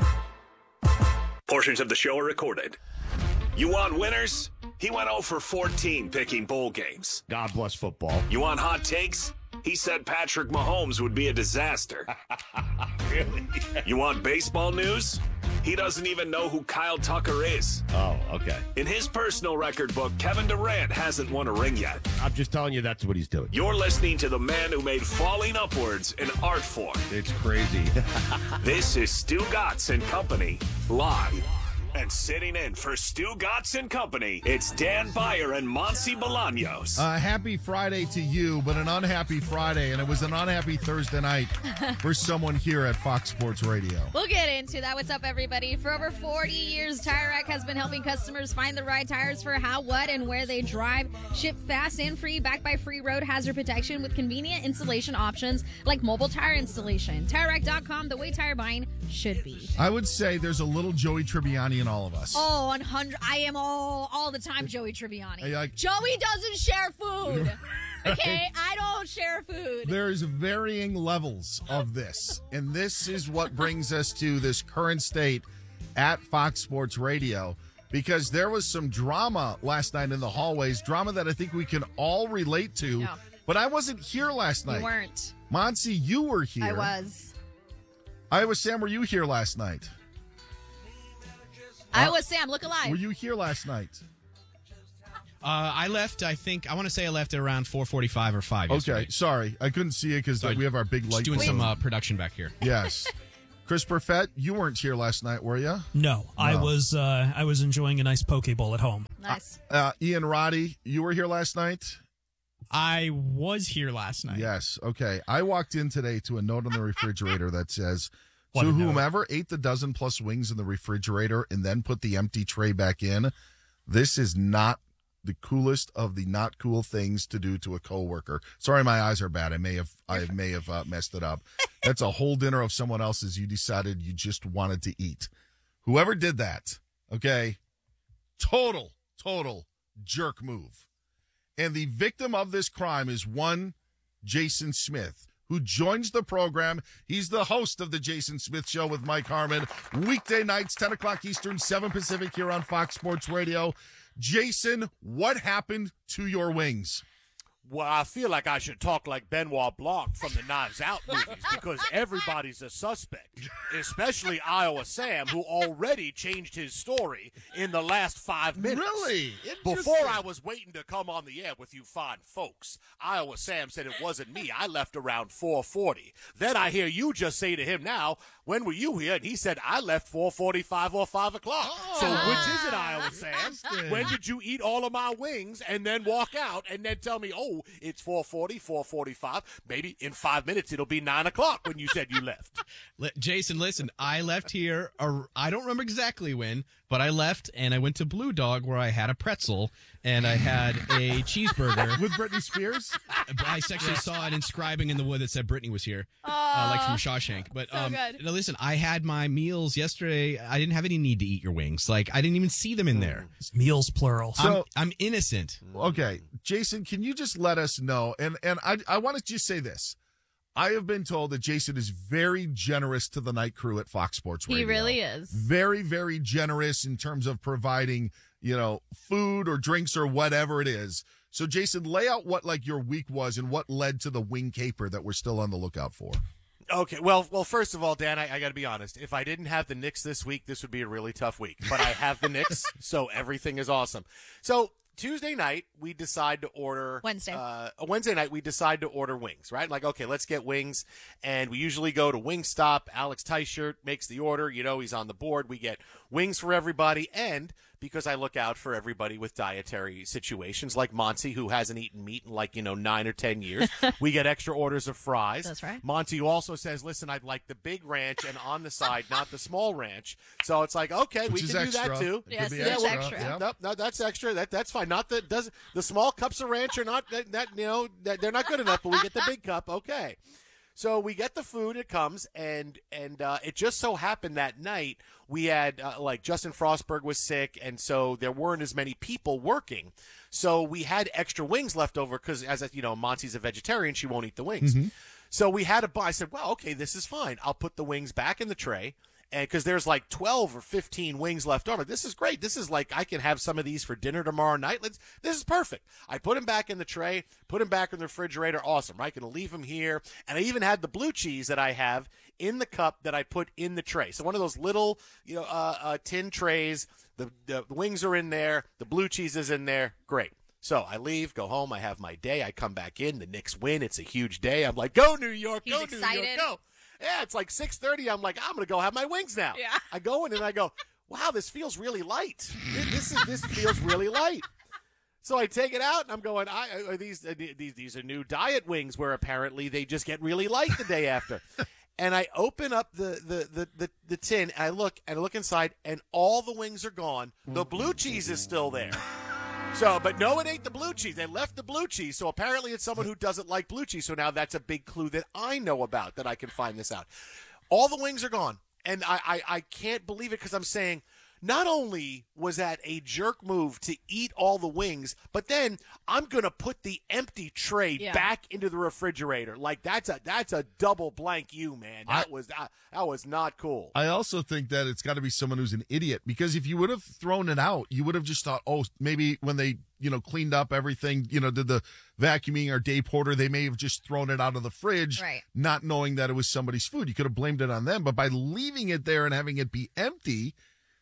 [SPEAKER 4] Portions of the show are recorded. You want winners? He went oh for fourteen picking bowl games.
[SPEAKER 3] God bless football.
[SPEAKER 4] You want hot takes? He said Patrick Mahomes would be a disaster.
[SPEAKER 3] Really?
[SPEAKER 4] You want baseball news? He doesn't even know who Kyle Tucker is.
[SPEAKER 3] Oh, okay.
[SPEAKER 4] In his personal record book, Kevin Durant hasn't won a ring yet.
[SPEAKER 3] I'm just telling you that's what he's doing.
[SPEAKER 4] You're listening to the man who made falling upwards an art form.
[SPEAKER 3] It's crazy.
[SPEAKER 4] This is Stu Gatz and Company, live. And sitting in for Stu Gatz and Company, it's Dan Beyer and Monsi Bolaños.
[SPEAKER 2] Uh, happy Friday to you, but an unhappy Friday, and it was an unhappy Thursday night for someone here at Fox Sports Radio.
[SPEAKER 19] We'll get into that. What's up, everybody? For over forty years, Tire Rack has been helping customers find the right tires for how, what, and where they drive. Ship fast and free, backed by free road hazard protection with convenient installation options like mobile tire installation. Tire Rack dot com, the way tire buying should be.
[SPEAKER 2] I would say there's a little Joey Tribbiani in all of us.
[SPEAKER 19] Oh, one hundred. I am all all the time Joey Tribbiani.
[SPEAKER 2] Hey, like,
[SPEAKER 19] Joey doesn't share food. Okay, I don't share food.
[SPEAKER 2] There's varying levels of this. And this is what brings us to this current state at Fox Sports Radio, because there was some drama last night in the hallways, drama that I think we can all relate to.
[SPEAKER 19] No.
[SPEAKER 2] But I wasn't here last night.
[SPEAKER 19] You weren't.
[SPEAKER 2] Monsi, you were here.
[SPEAKER 19] I was.
[SPEAKER 2] Iowa Sam, were you here last night?
[SPEAKER 19] Iowa Sam, look alive.
[SPEAKER 2] Were you here last night?
[SPEAKER 1] Uh, I left, I think, I want to say I left at around four forty-five or five.
[SPEAKER 2] Okay,
[SPEAKER 1] yesterday.
[SPEAKER 2] sorry. I couldn't see it because
[SPEAKER 1] So
[SPEAKER 2] we have our big light.
[SPEAKER 1] Just doing
[SPEAKER 2] bulb.
[SPEAKER 1] some uh, production back here.
[SPEAKER 2] Yes. Chris Perfett, you weren't here last night, were you?
[SPEAKER 29] No, I was uh, I was enjoying a nice poke bowl at home.
[SPEAKER 19] Nice.
[SPEAKER 2] Uh, Ian Roddy, you were here last night?
[SPEAKER 5] I was here last night.
[SPEAKER 2] Yes. Okay. I walked in today to a note on the refrigerator that says,
[SPEAKER 29] What
[SPEAKER 2] to
[SPEAKER 29] a note.
[SPEAKER 2] whomever ate the dozen plus wings in the refrigerator and then put the empty tray back in, this is not the coolest of the not cool things to do to a coworker. Sorry, my eyes are bad. I may have I may have uh, messed it up. That's a whole dinner of someone else's you decided you just wanted to eat. Whoever did that, okay, total, total jerk move. And the victim of this crime is one Jason Smith, who joins the program. He's the host of the Jason Smith Show with Mike Harmon. Weekday nights, ten o'clock Eastern, seven Pacific here on Fox Sports Radio. Jason, what happened to your wings?
[SPEAKER 10] Well, I feel like I should talk like Benoit Blanc from the Knives Out movies because everybody's a suspect, especially Iowa Sam, who already changed his story in the last five minutes.
[SPEAKER 2] Really?
[SPEAKER 10] Before I was waiting to come on the air with you fine folks, Iowa Sam said it wasn't me. I left around four forty. Then I hear you just say to him now, when were you here? And he said, I left four forty-five or five o'clock.
[SPEAKER 2] Oh,
[SPEAKER 10] so which is it, Iowa Sam? When did you eat all of my wings and then walk out and then tell me, oh, it's four forty, four forty-five. Maybe in five minutes it'll be nine o'clock when you said you left.
[SPEAKER 1] Li- Jason, listen, I left here, uh, I don't remember exactly when, but I left and I went to Blue Dog where I had a pretzel and I had a cheeseburger.
[SPEAKER 2] With Britney Spears?
[SPEAKER 1] I actually saw it inscribing in the wood that said Britney was here, uh, like from Shawshank. But
[SPEAKER 19] so
[SPEAKER 1] um,
[SPEAKER 19] good.
[SPEAKER 1] no, listen, I had my meals yesterday. I didn't have any need to eat your wings. Like, I didn't even see them in there.
[SPEAKER 29] Meals plural.
[SPEAKER 2] So-
[SPEAKER 1] I'm, I'm innocent.
[SPEAKER 2] Okay, Jason, can you just let us know? And and I I want to just say this. I have been told that Jason is very generous to the night crew at Fox Sports Radio.
[SPEAKER 19] He really is.
[SPEAKER 2] Very, very generous in terms of providing, you know, food or drinks or whatever it is. So, Jason, lay out what, like, your week was and what led to the wing caper that we're still on the lookout for.
[SPEAKER 10] Okay, well, well, first of all, Dan, I, I got to be honest. If I didn't have the Knicks this week, this would be a really tough week. But I have the Knicks, so everything is awesome. So Tuesday night, we decide to order
[SPEAKER 19] Wednesday.
[SPEAKER 10] Uh, Wednesday night, we decide to order wings, right? Like, okay, let's get wings, and we usually go to Wingstop. Alex Teichert makes the order. You know, he's on the board. We get wings for everybody, and because I look out for everybody with dietary situations, like Monty, who hasn't eaten meat in like, you know, nine or ten years. We get extra orders of fries.
[SPEAKER 19] That's right.
[SPEAKER 10] Monty also says, listen, I'd like the big ranch and on the side, not the small ranch. So it's like, okay,
[SPEAKER 2] Which
[SPEAKER 10] we
[SPEAKER 2] is
[SPEAKER 10] can do
[SPEAKER 2] extra.
[SPEAKER 10] that too.
[SPEAKER 2] It
[SPEAKER 19] Yes,
[SPEAKER 2] could be
[SPEAKER 19] it's
[SPEAKER 10] well,
[SPEAKER 19] extra.
[SPEAKER 10] yeah, no, no, that's extra. That that's fine. Not that does the small cups of ranch are not that, that you know that they're not good enough, but we get the big cup. Okay. So we get the food, it comes, and and uh, it just so happened that night we had, uh, like, Justin Frostberg was sick, and so there weren't as many people working. So we had extra wings left over because, as a, you know, Monty's a vegetarian, she won't eat the wings.
[SPEAKER 2] Mm-hmm.
[SPEAKER 10] So we had a buy. I said, well, okay, this is fine. I'll put the wings back in the tray. And because there's like twelve or fifteen wings left over. This is great. This is like, I can have some of these for dinner tomorrow night. Let's, this is perfect. I put them back in the tray, put them back in the refrigerator. Awesome. Right. Going to leave them here. And I even had the blue cheese that I have in the cup that I put in the tray. So one of those little, you know, uh, uh, tin trays, the, the wings are in there. The blue cheese is in there. Great. So I leave, go home. I have my day. I come back in. The Knicks win. It's a huge day. I'm like, go New York,
[SPEAKER 19] He's
[SPEAKER 10] go
[SPEAKER 19] excited.
[SPEAKER 10] New York, go. Yeah, it's like six thirty. I'm like, I'm going to go have my wings now.
[SPEAKER 19] Yeah.
[SPEAKER 10] I go in and I go, wow, this feels really light. This is this feels really light. So I take it out and I'm going, I, are these, uh, these these are new diet wings where apparently they just get really light the day after. And I open up the, the, the, the, the tin and I look and I look inside and all the wings are gone. The blue cheese is still there. So, but no one ate the blue cheese. They left the blue cheese. So apparently it's someone who doesn't like blue cheese. So now that's a big clue that I know about that I can find this out. All the wings are gone. And I, I, I can't believe it because I'm saying not only was that a jerk move to eat all the wings, but then I'm going to put the empty tray
[SPEAKER 19] Yeah.
[SPEAKER 10] back into the refrigerator. Like that's a that's a double blank you, man. That
[SPEAKER 2] I-
[SPEAKER 10] was that, that was not cool.
[SPEAKER 2] I also think that it's got to be someone who's an idiot, because if you would have thrown it out, you would have just thought, oh, maybe when they, you know, cleaned up everything, you know, did the vacuuming or day porter, they may have just thrown it out of the fridge,
[SPEAKER 19] Right.
[SPEAKER 2] not knowing that it was somebody's food. You could have blamed it on them, but by leaving it there and having it be empty,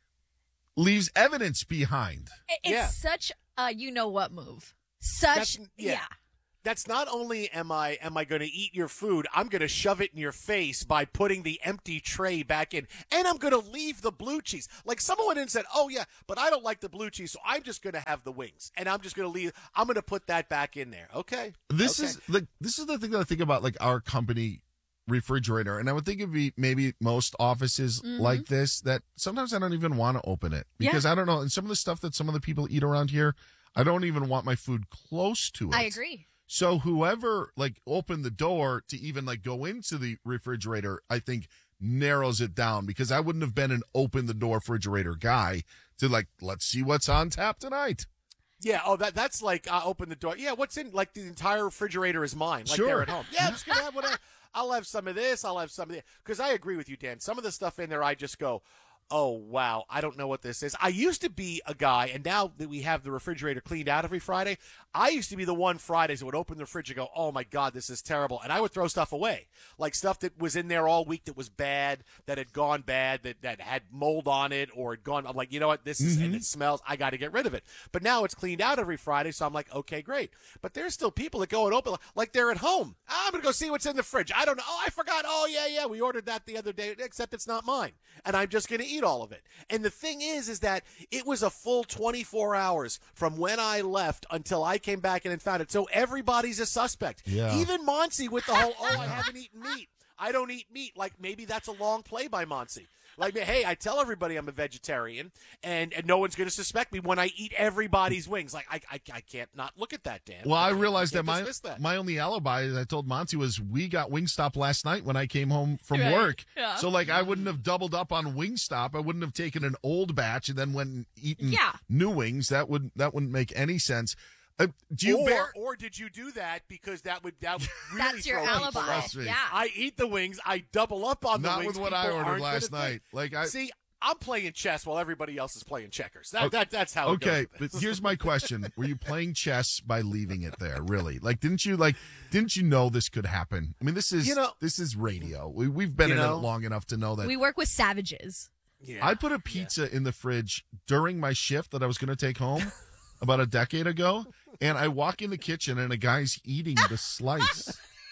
[SPEAKER 2] leaves evidence behind.
[SPEAKER 19] It- It's
[SPEAKER 10] Yeah.
[SPEAKER 19] such a you know what move. Such
[SPEAKER 10] That's- yeah.
[SPEAKER 19] yeah.
[SPEAKER 10] That's not only am I am I going to eat your food, I'm going to shove it in your face by putting the empty tray back in, and I'm going to leave the blue cheese. Like someone went in and said, "Oh yeah, but I don't like the blue cheese, so I'm just going to have the wings, and I'm just going to leave. I'm going to put that back in there." Okay.
[SPEAKER 2] This
[SPEAKER 10] Okay.
[SPEAKER 2] is the this is the thing that I think about, like our company refrigerator, and I would think it'd be maybe most offices
[SPEAKER 19] Mhm.
[SPEAKER 2] like this, that sometimes I don't even want to open it because
[SPEAKER 19] Yeah.
[SPEAKER 2] I don't know. And some of the stuff that some of the people eat around here, I don't even want my food close to it.
[SPEAKER 19] I agree.
[SPEAKER 2] So whoever like opened the door to even like go into the refrigerator, I think narrows it down, because I wouldn't have been an open the door refrigerator guy to like, let's see what's on tap tonight.
[SPEAKER 10] Yeah. Oh, that that's like uh, open the door. Yeah. What's in? Like the entire refrigerator is mine. Like
[SPEAKER 2] Sure.
[SPEAKER 10] they're at home. Yeah. I'm just gonna have whatever. I'll have some of this. I'll have some of that. Because I agree with you, Dan. Some of the stuff in there, I just go, oh, wow, I don't know what this is. I used to be a guy, and now that we have the refrigerator cleaned out every Friday, I used to be the one Fridays that would open the fridge and go, oh, my God, this is terrible. And I would throw stuff away, like stuff that was in there all week that was bad, that had gone bad, that, that had mold on it or had gone. I'm like, you know what, this is, and it smells. I got to get rid of it. But now it's cleaned out every Friday, so I'm like, okay, great. But there's still people that go and open, like they're at home. I'm going to go see what's in the fridge. I don't know. Oh, I forgot. Oh, yeah, yeah, we ordered that the other day, except it's not mine. And I'm just going to eat all of it. And the thing is, is that it was a full twenty-four hours from when I left until I came back in and found it. So everybody's a suspect.
[SPEAKER 2] Yeah.
[SPEAKER 10] Even Monsi with the whole, oh, I haven't eaten meat. I don't eat meat. Like maybe that's a long play by Monsi. Like, hey, I tell everybody I'm a vegetarian, and, and no one's going to suspect me when I eat everybody's wings. Like, I, I, I can't not look at that, Dan.
[SPEAKER 2] Well, I,
[SPEAKER 10] can't-
[SPEAKER 2] realized
[SPEAKER 10] can't
[SPEAKER 2] that my
[SPEAKER 10] dismiss that.
[SPEAKER 2] my only alibi, as I told Monty, was we got Wingstop last night when I came home from
[SPEAKER 19] Right.
[SPEAKER 2] work.
[SPEAKER 19] Yeah.
[SPEAKER 2] So, like, I wouldn't have doubled up on Wingstop. I wouldn't have taken an old batch and then went and eaten
[SPEAKER 19] Yeah.
[SPEAKER 2] new wings. That would that wouldn't make any sense. Uh, do you
[SPEAKER 10] or,
[SPEAKER 2] bear?
[SPEAKER 10] or did you do that because that would that would really
[SPEAKER 19] That's your
[SPEAKER 10] throw people
[SPEAKER 19] alibi.
[SPEAKER 10] off?
[SPEAKER 2] me.
[SPEAKER 19] Yeah.
[SPEAKER 10] I eat the wings. I double up on the
[SPEAKER 2] Not
[SPEAKER 10] wings.
[SPEAKER 2] with what
[SPEAKER 10] People
[SPEAKER 2] I ordered
[SPEAKER 10] aren't
[SPEAKER 2] last
[SPEAKER 10] gonna think.
[SPEAKER 2] night. Like I
[SPEAKER 10] See, I'm playing chess while everybody else is playing checkers. That,
[SPEAKER 2] Oh,
[SPEAKER 10] that that's how. It
[SPEAKER 2] Okay,
[SPEAKER 10] goes with
[SPEAKER 2] but
[SPEAKER 10] this.
[SPEAKER 2] here's my question: were you playing chess by leaving it there? Really? Like, didn't you like? Didn't you know this could happen? I mean, this is
[SPEAKER 10] You know-
[SPEAKER 2] this is radio. We, we've been
[SPEAKER 10] You
[SPEAKER 2] in
[SPEAKER 10] know-
[SPEAKER 2] it long enough to know that.
[SPEAKER 19] We work with savages.
[SPEAKER 10] Yeah.
[SPEAKER 2] I put a pizza in the fridge during my shift that I was going to take home about a decade ago, and I walk in the kitchen and a guy's eating the slice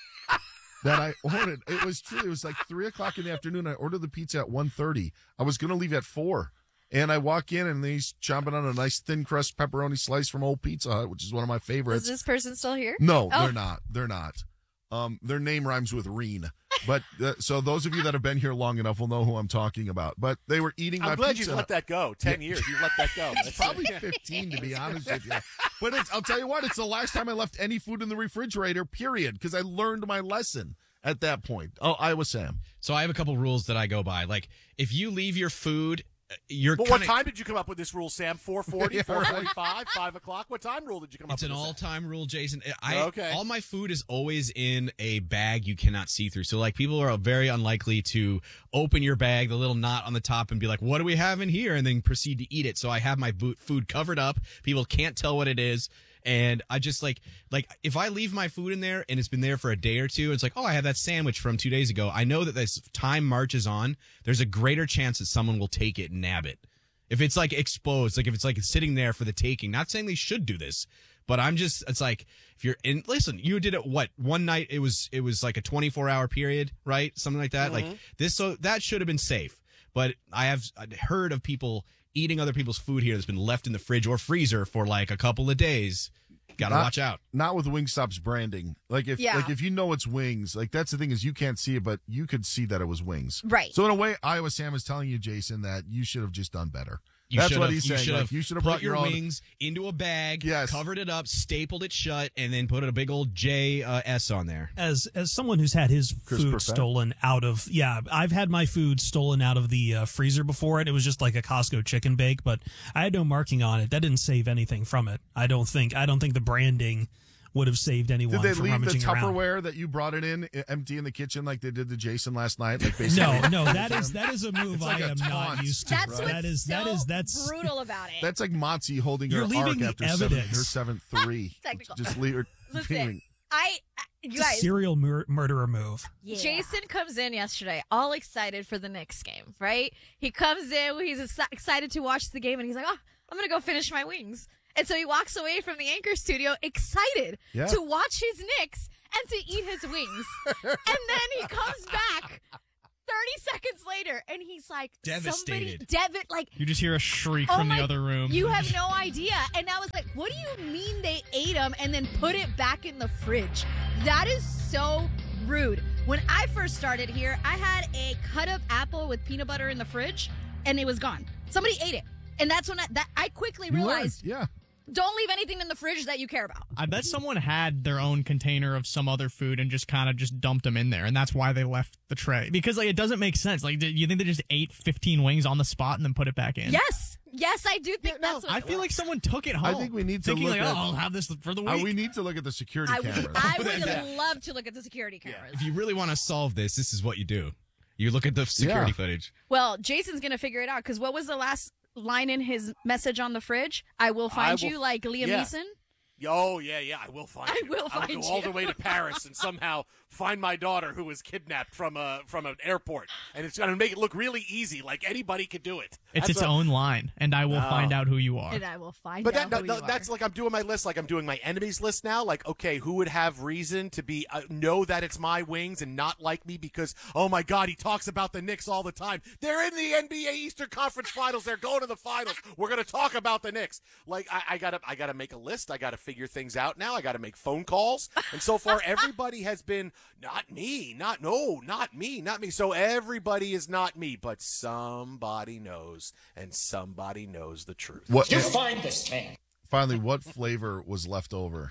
[SPEAKER 2] that I ordered. It was true. It was like three o'clock in the afternoon. I ordered the pizza at one thirty. I was going to leave at four. And I walk in and he's chomping on a nice thin crust pepperoni slice from Old Pizza Hut, which is one of my favorites.
[SPEAKER 19] Is this person still here?
[SPEAKER 2] No,
[SPEAKER 19] Oh.
[SPEAKER 2] they're not. They're not. Um, their name rhymes with Reen. But uh, so those of you that have been here long enough will know who I'm talking about. But they were eating my
[SPEAKER 10] I'm glad
[SPEAKER 2] pizza.
[SPEAKER 10] you've let that go. Ten
[SPEAKER 2] Yeah.
[SPEAKER 10] years, you've let that go.
[SPEAKER 2] It's probably fifteen, to be honest with you. But it's, I'll tell you what, it's the last time I left any food in the refrigerator, period, because I learned my lesson at that point. Oh, Iowa Sam.
[SPEAKER 1] So I have a couple rules that I go by. Like, if you leave your food, uh, you're
[SPEAKER 10] But
[SPEAKER 1] kinda,
[SPEAKER 10] what time did you come up with this rule, Sam? four forty,
[SPEAKER 2] Yeah,
[SPEAKER 10] four
[SPEAKER 2] right.
[SPEAKER 10] forty-five, five o'clock? What time rule did you come
[SPEAKER 1] It's
[SPEAKER 10] up
[SPEAKER 1] an
[SPEAKER 10] with? this at?
[SPEAKER 1] all-time rule, Jason. I
[SPEAKER 10] Okay.
[SPEAKER 1] all my food is always in a bag you cannot see through. So like people are very unlikely to open your bag, the little knot on the top, and be like, "What do we have in here?" and then proceed to eat it. So I have my boot food covered up. People can't tell what it is. And I just like, like if I leave my food in there and it's been there for a day or two, it's like, oh, I have that sandwich from two days ago. I know that as time marches on, there's a greater chance that someone will take it and nab it. If it's like exposed, like if it's like sitting there for the taking, not saying they should do this, but I'm just, it's like, if you're in, listen, you did it, what, one night, it was, it was like a twenty-four hour period, right? Something like that. Like this, so that should have been safe. But I have I'd heard of people eating other people's food here that's been left in the fridge or freezer for like a couple of days. Got to
[SPEAKER 2] Not-
[SPEAKER 1] watch out.
[SPEAKER 2] Not with Wingstop's branding. Like if
[SPEAKER 19] Yeah.
[SPEAKER 2] like if you know it's wings, like that's the thing is you can't see it, but you could see that it was wings.
[SPEAKER 19] Right.
[SPEAKER 2] So in a way, Iowa Sam is telling you, Jason, that you should have just done better.
[SPEAKER 1] You
[SPEAKER 2] That's
[SPEAKER 1] should've-
[SPEAKER 2] what he's
[SPEAKER 1] you
[SPEAKER 2] saying.
[SPEAKER 1] should've
[SPEAKER 2] Like, you should have
[SPEAKER 1] put
[SPEAKER 2] brought
[SPEAKER 1] your
[SPEAKER 2] your own
[SPEAKER 1] wings into a bag,
[SPEAKER 2] Yes.
[SPEAKER 1] covered it up, stapled it shut, and then put a big old J uh, S on there.
[SPEAKER 29] As as someone who's had his
[SPEAKER 2] Chris
[SPEAKER 29] food
[SPEAKER 2] Perfett?
[SPEAKER 29] stolen out of yeah, I've had my food stolen out of the uh, freezer before, and it was just like a Costco chicken bake, but I had no marking on it. That didn't save anything from it. I don't think. I don't think the branding would have saved anyone
[SPEAKER 2] Did they
[SPEAKER 29] from
[SPEAKER 2] leave the
[SPEAKER 29] rummaging around.
[SPEAKER 2] Tupperware that you brought it in e- empty in the kitchen like they did to Jason last night? Like basically,
[SPEAKER 29] No, no, that is that is a move
[SPEAKER 2] It's like
[SPEAKER 29] I
[SPEAKER 2] a
[SPEAKER 29] am
[SPEAKER 2] taunt,
[SPEAKER 29] not used to.
[SPEAKER 19] That's
[SPEAKER 2] right?
[SPEAKER 19] what's
[SPEAKER 29] That is
[SPEAKER 19] so
[SPEAKER 29] that is that's
[SPEAKER 19] brutal about it.
[SPEAKER 2] That's like Monty holding
[SPEAKER 29] You're
[SPEAKER 2] her arc
[SPEAKER 29] leaving the
[SPEAKER 2] after seven,
[SPEAKER 29] evidence.
[SPEAKER 2] her seven three.
[SPEAKER 19] Technical.
[SPEAKER 2] Just leave her.
[SPEAKER 19] Listen, I, I you
[SPEAKER 29] it's a
[SPEAKER 19] guys,
[SPEAKER 29] serial mur- murderer move.
[SPEAKER 19] Jason comes in yesterday, all excited for the Knicks game, right? He comes in, he's ex- excited to watch the game, and he's like, "Oh, I'm gonna go finish my wings." And so he walks away from the Anchor studio, excited
[SPEAKER 2] Yeah.
[SPEAKER 19] to watch his Knicks and to eat his wings. And then he comes back thirty seconds later, and he's like,
[SPEAKER 1] Devastated.
[SPEAKER 19] Somebody, Dev- like,
[SPEAKER 5] You just hear a shriek
[SPEAKER 19] Oh
[SPEAKER 5] from
[SPEAKER 19] my-
[SPEAKER 5] the other room.
[SPEAKER 19] you have no idea. And I was like, what do you mean they ate them and then put it back in the fridge? That is so rude. When I first started here, I had a cut up apple with peanut butter in the fridge, and it was gone. Somebody ate it. And that's when I, that, I quickly
[SPEAKER 2] You learned,
[SPEAKER 19] realized,
[SPEAKER 2] yeah.
[SPEAKER 19] don't leave anything in the fridge that you care about.
[SPEAKER 5] I bet someone had their own container of some other food and just kind of just dumped them in there, and that's why they left the tray. Because like it doesn't make sense. Like, do you think they just ate fifteen wings on the spot and then put it back in?
[SPEAKER 19] Yes. Yes, I do think that's what
[SPEAKER 5] I feel like someone took it home.
[SPEAKER 2] I think we need to
[SPEAKER 5] thinking
[SPEAKER 2] look
[SPEAKER 5] like,
[SPEAKER 2] at.
[SPEAKER 5] oh, I'll have this for the
[SPEAKER 2] uh,
[SPEAKER 5] week.
[SPEAKER 2] we need to look at the security
[SPEAKER 19] I would,
[SPEAKER 2] cameras.
[SPEAKER 19] I would love to look at the security cameras.
[SPEAKER 1] If you really want to solve this, this is what you do. You look at the security
[SPEAKER 2] Yeah.
[SPEAKER 1] footage.
[SPEAKER 19] Well, Jason's going to figure it out because what was the last line in his message on the fridge? I will find
[SPEAKER 10] will
[SPEAKER 19] you
[SPEAKER 10] f-
[SPEAKER 19] like Liam
[SPEAKER 10] yeah.
[SPEAKER 19] Neeson.
[SPEAKER 10] Oh, yeah, yeah, I will find
[SPEAKER 19] I
[SPEAKER 10] you.
[SPEAKER 19] will
[SPEAKER 10] I
[SPEAKER 19] find
[SPEAKER 10] will go all
[SPEAKER 19] you.
[SPEAKER 10] the way to Paris and somehow find my daughter who was kidnapped from a from an airport. And it's going to make it look really easy, like anybody could do it.
[SPEAKER 5] It's
[SPEAKER 10] That's
[SPEAKER 5] its
[SPEAKER 10] a-
[SPEAKER 5] own line, and I will
[SPEAKER 10] No.
[SPEAKER 5] find out who you are.
[SPEAKER 19] And I will find
[SPEAKER 10] But
[SPEAKER 19] out
[SPEAKER 10] that,
[SPEAKER 19] who
[SPEAKER 10] no,
[SPEAKER 19] you
[SPEAKER 10] no,
[SPEAKER 19] are.
[SPEAKER 10] that's like I'm doing my list, like I'm doing my enemies list now. Like, okay, who would have reason to be uh, know that it's my wings and not like me because, oh my God, he talks about the Knicks all the time. They're in the N B A Eastern Conference Finals. They're going to the finals. We're going to talk about the Knicks. Like, I, I gotta, I gotta make a list. I gotta figure things out now. I gotta make phone calls. And so far, everybody has been not me, not no, not me, not me. So everybody is not me, but somebody knows, and somebody knows the truth.
[SPEAKER 2] What?
[SPEAKER 8] Just find this man.
[SPEAKER 2] Finally, what flavor was left over?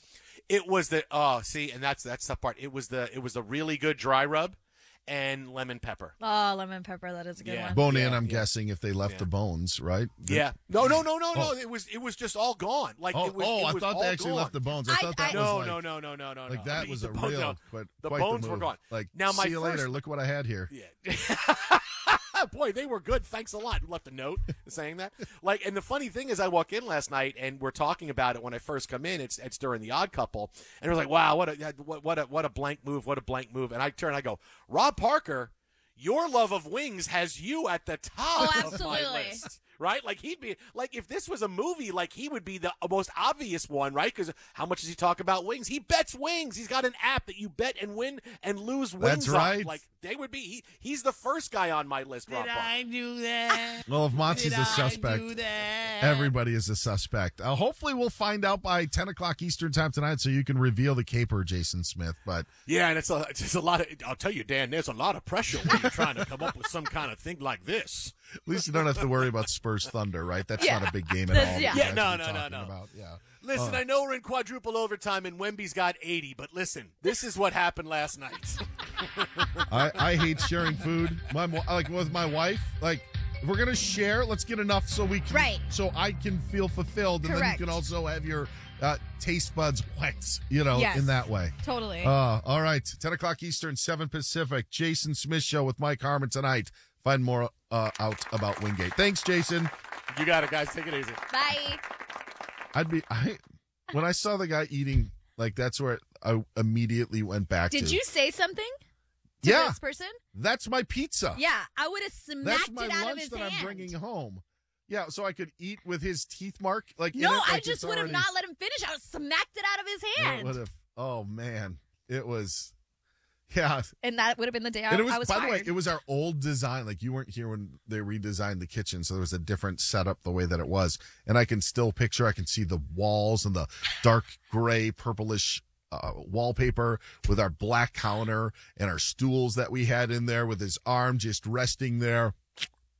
[SPEAKER 10] It was the oh, see, and that's that's the part. It was the it was the really good dry rub and lemon pepper.
[SPEAKER 19] Oh, lemon pepper. That is a good
[SPEAKER 10] Yeah.
[SPEAKER 19] one.
[SPEAKER 2] Bone in,
[SPEAKER 10] Yeah,
[SPEAKER 2] I'm
[SPEAKER 10] yeah.
[SPEAKER 2] guessing, if they left
[SPEAKER 10] Yeah.
[SPEAKER 2] the bones, right? The-
[SPEAKER 10] Yeah. No, no, no, no, no.
[SPEAKER 2] Oh.
[SPEAKER 10] It was it was just all gone. Like
[SPEAKER 2] Oh,
[SPEAKER 10] it was.
[SPEAKER 2] oh,
[SPEAKER 10] it
[SPEAKER 2] I
[SPEAKER 10] was
[SPEAKER 2] thought
[SPEAKER 10] all
[SPEAKER 2] they actually
[SPEAKER 10] gone.
[SPEAKER 2] left the bones. I,
[SPEAKER 19] I-
[SPEAKER 2] thought that
[SPEAKER 19] I-
[SPEAKER 2] was
[SPEAKER 10] No,
[SPEAKER 2] like,
[SPEAKER 10] no, no, no, no, no.
[SPEAKER 2] like
[SPEAKER 10] no.
[SPEAKER 2] that
[SPEAKER 10] I mean,
[SPEAKER 2] was
[SPEAKER 10] the
[SPEAKER 2] a
[SPEAKER 10] bones-
[SPEAKER 2] real,
[SPEAKER 10] no,
[SPEAKER 2] quite,
[SPEAKER 10] the
[SPEAKER 2] quite
[SPEAKER 10] bones
[SPEAKER 2] the
[SPEAKER 10] were
[SPEAKER 2] move.
[SPEAKER 10] gone.
[SPEAKER 2] Like,
[SPEAKER 10] Now my
[SPEAKER 2] see you later.
[SPEAKER 10] first-
[SPEAKER 2] Look what I had here.
[SPEAKER 10] Yeah. Boy, they were good. Thanks a lot. Who left a note saying that? Like, and the funny thing is, I walk in last night and we're talking about it when I first come in. It's it's during the Odd Couple, and we're like, "Wow, what a what what a what a blank move! What a blank move!" And I turn, and I go, "Rob Parker, your love of wings has you at the top
[SPEAKER 19] Oh,
[SPEAKER 10] of my
[SPEAKER 19] absolutely.
[SPEAKER 10] list." Right? Like he'd be like if this was a movie, like he would be the most obvious one, right? Because how much does he talk about wings? He bets wings. He's got an app that you bet and win and lose wings
[SPEAKER 2] That's
[SPEAKER 10] on.
[SPEAKER 2] right.
[SPEAKER 10] Like they would be. He, he's the first guy on my list. Rob Parker.
[SPEAKER 5] do that?
[SPEAKER 2] Well, if Monty's a suspect, everybody is a suspect. Uh, hopefully, we'll find out by ten o'clock Eastern time tonight, so you can reveal the caper, Jason Smith. But
[SPEAKER 10] Yeah, and it's a it's just a lot of. I'll tell you, Dan. There's a lot of pressure when you're trying to come up with some kind of thing like this.
[SPEAKER 2] at least you don't have to worry about Spurs Thunder, right? That's
[SPEAKER 19] Yeah.
[SPEAKER 2] not a big game at
[SPEAKER 19] That's-
[SPEAKER 2] all.
[SPEAKER 19] yeah.
[SPEAKER 2] that you
[SPEAKER 10] Yeah,
[SPEAKER 2] guys
[SPEAKER 10] no,
[SPEAKER 2] are
[SPEAKER 10] no, no,
[SPEAKER 2] talking
[SPEAKER 10] no.
[SPEAKER 2] about. Yeah.
[SPEAKER 10] Listen,
[SPEAKER 2] Uh,
[SPEAKER 10] I know we're in quadruple overtime and Wemby's got eighty, but listen, this is what happened last night.
[SPEAKER 2] I, I hate sharing food. My mo- like with my wife. Like if we're gonna share, let's get enough so we can,
[SPEAKER 19] Right.
[SPEAKER 2] so I can feel fulfilled, and
[SPEAKER 19] Correct.
[SPEAKER 2] then you can also have your uh, taste buds wet. You know,
[SPEAKER 19] Yes.
[SPEAKER 2] in that way.
[SPEAKER 19] Totally.
[SPEAKER 2] Uh, all right, ten o'clock Eastern, seven Pacific. Jason Smith Show with Mike Harmon tonight. Find more uh, out about Wingate. Thanks, Jason.
[SPEAKER 10] You got it, guys. Take it easy.
[SPEAKER 19] Bye.
[SPEAKER 2] I'd be I when I saw the guy eating, like that's where I immediately went back to.
[SPEAKER 19] Did you say something to
[SPEAKER 2] Yeah.
[SPEAKER 19] this person?
[SPEAKER 2] That's my pizza.
[SPEAKER 19] Yeah, I would have smacked
[SPEAKER 2] That's my
[SPEAKER 19] it out of
[SPEAKER 2] lunch
[SPEAKER 19] his
[SPEAKER 2] that
[SPEAKER 19] hand.
[SPEAKER 2] I'm bringing home. Yeah, so I could eat with his teeth mark. Like in
[SPEAKER 19] No,
[SPEAKER 2] it,
[SPEAKER 19] I
[SPEAKER 2] like
[SPEAKER 19] just
[SPEAKER 2] it's
[SPEAKER 19] would have
[SPEAKER 2] already-
[SPEAKER 19] not let him finish. I would have smacked it out of his
[SPEAKER 2] It
[SPEAKER 19] hand.
[SPEAKER 2] would have. Oh man, it was. Yeah,
[SPEAKER 19] And that would have been the day I,
[SPEAKER 2] and it was.
[SPEAKER 19] I was
[SPEAKER 2] by
[SPEAKER 19] fired.
[SPEAKER 2] the way, it was our old design. Like you weren't here when they redesigned the kitchen, so there was a different setup the way that it was. And I can still picture. I can see the walls and the dark gray, purplish uh, wallpaper with our black counter and our stools that we had in there with his arm just resting there.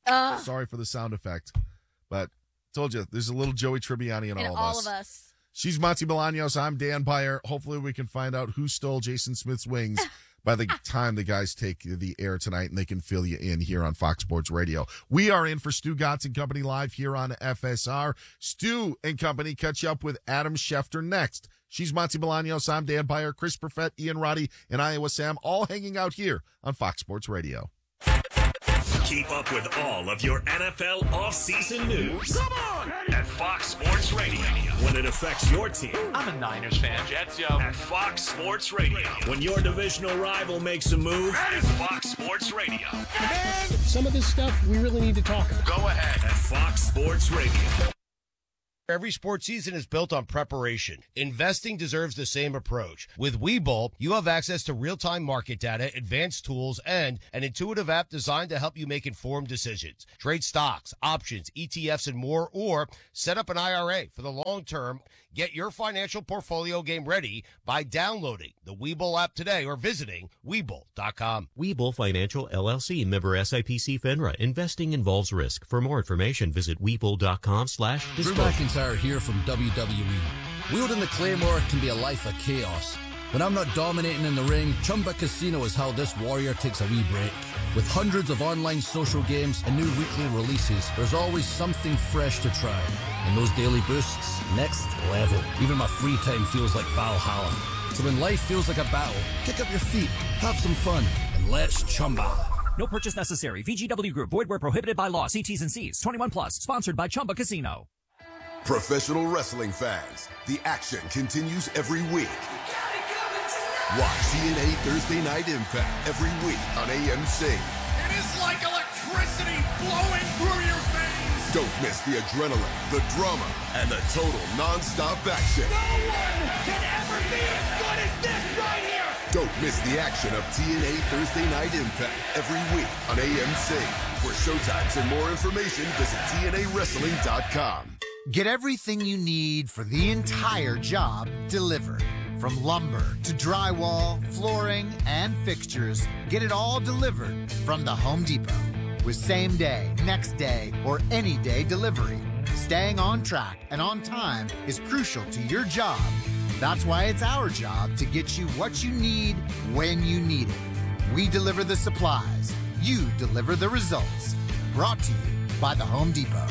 [SPEAKER 19] Ugh.
[SPEAKER 2] Sorry for the sound effect. But told you, there's a little Joey Tribbiani in
[SPEAKER 19] And
[SPEAKER 2] all of
[SPEAKER 19] all
[SPEAKER 2] us.
[SPEAKER 19] of us.
[SPEAKER 2] She's Monty Bolaños. I'm Dan Byer. Hopefully we can find out who stole Jason Smith's wings by the time the guys take the air tonight, and they can fill you in here on Fox Sports Radio. We are in for Stu Gotts and Company live here on F S R. Stu and Company catch up with Adam Schefter next. She's Monty Bolaños. I'm Dan Byer, Chris Perfett, Ian Roddy, and Iowa Sam, all hanging out here on Fox Sports Radio.
[SPEAKER 4] Keep up with all of your N F L offseason news. Come on! At Fox Sports Radio. When it affects your team.
[SPEAKER 6] I'm a Niners fan. Jets, yo.
[SPEAKER 4] At Fox Sports Radio. When your divisional rival makes a move. At Fox Sports Radio.
[SPEAKER 6] Man, some of this stuff we really need to talk about.
[SPEAKER 4] Go ahead. At Fox Sports Radio.
[SPEAKER 3] Every sports season is built on preparation. Investing deserves the same approach. With Webull, you have access to real-time market data, advanced tools, and an intuitive app designed to help you make informed decisions. Trade stocks, options, E T Fs, and more, or set up an I R A for the long term. Get your financial portfolio game ready by downloading the Webull app today or visiting Webull dot com.
[SPEAKER 7] Webull Financial, L L C, member S I P C FINRA. Investing involves risk. For more information, visit Webull dot com slash
[SPEAKER 11] Drew McIntyre here from W W E. Wielding the Claymore can be a life of chaos. When I'm not dominating in the ring, Chumba Casino is how this warrior takes a wee break. With hundreds of online social games and new weekly releases, there's always something fresh to try. And those daily boosts, next level. Even my free time feels like Valhalla. So when life feels like a battle, kick up your feet, have some fun, and let's Chumba.
[SPEAKER 13] No purchase necessary. V G W Group. Void where prohibited by law. See T's and C's. twenty-one plus. Sponsored by Chumba Casino.
[SPEAKER 14] Professional wrestling fans, the action continues every week. Watch T N A Thursday Night Impact every week on A M C.
[SPEAKER 8] It is like electricity flowing through your veins.
[SPEAKER 14] Don't miss the adrenaline, the drama, and the total non-stop action.
[SPEAKER 8] No one can ever be as good as this right here.
[SPEAKER 14] Don't miss the action of T N A Thursday Night Impact every week on A M C. For showtimes and more information, visit T N A wrestling dot com.
[SPEAKER 18] Get everything you need for the entire job delivered. From lumber to drywall, flooring, and fixtures, get it all delivered from the Home Depot. With same day, next day, or any day delivery, staying on track and on time is crucial to your job. That's why it's our job to get you what you need when you need it. We deliver the supplies. You deliver the results. Brought to you by the Home Depot.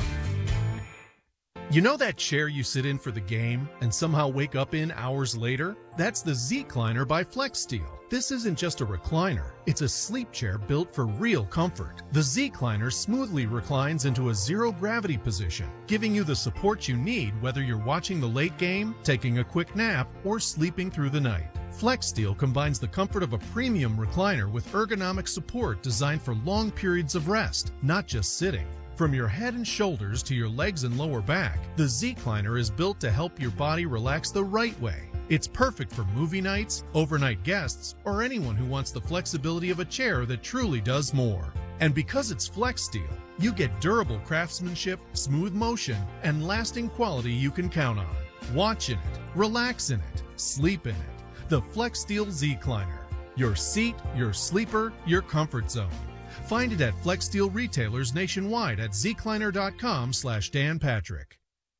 [SPEAKER 21] You know that chair you sit in for the game and somehow wake up in hours later? That's the Z-Cliner by FlexSteel. This isn't just a recliner. It's a sleep chair built for real comfort. The Z-Cliner smoothly reclines into a zero-gravity position, giving you the support you need whether you're watching the late game, taking a quick nap, or sleeping through the night. FlexSteel combines the comfort of a premium recliner with ergonomic support designed for long periods of rest, not just sitting. From your head and shoulders to your legs and lower back, the Z-Cliner is built to help your body relax the right way. It's perfect for movie nights, overnight guests, or anyone who wants the flexibility of a chair that truly does more. And because it's FlexSteel, you get durable craftsmanship, smooth motion, and lasting quality you can count on. Watch in it, relax in it, sleep in it. The FlexSteel Z-Cliner. Your seat, your sleeper, your comfort zone. Find it at FlexSteel retailers nationwide at zcliner.com slash Dan Patrick.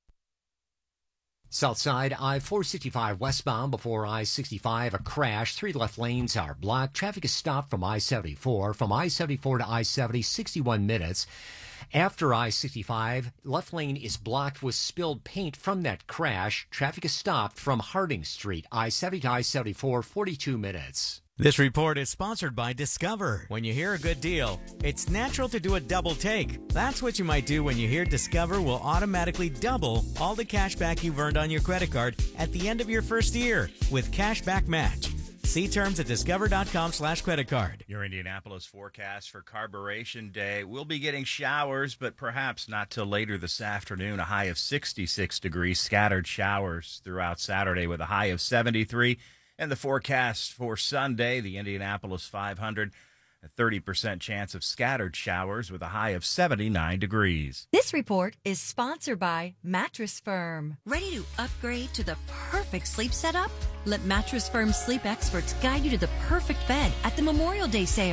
[SPEAKER 22] Southside I four sixty-five westbound before I sixty-five, a crash. Three left lanes are blocked. Traffic is stopped from I seventy-four. From I seventy-four to I seventy, sixty-one minutes. After I sixty-five, left lane is blocked with spilled paint from that crash. Traffic is stopped from Harding Street. I seventy to I seventy-four, forty-two minutes.
[SPEAKER 24] This report is sponsored by Discover. When you hear a good deal, it's natural to do a double take. That's what you might do when you hear Discover will automatically double all the cash back you've earned on your credit card at the end of your first year with Cashback Match. See terms at discover.com slash credit card.
[SPEAKER 30] Your Indianapolis forecast for Carburation Day. We'll be getting showers, but perhaps not till later this afternoon. A high of sixty-six degrees. Scattered showers throughout Saturday with a high of seventy-three. And the forecast for Sunday, the Indianapolis five hundred, a thirty percent chance of scattered showers with a high of seventy-nine degrees.
[SPEAKER 31] This report is sponsored by Mattress Firm. Ready to upgrade to the perfect sleep setup? Let Mattress Firm sleep experts guide you to the perfect bed at the Memorial Day sale.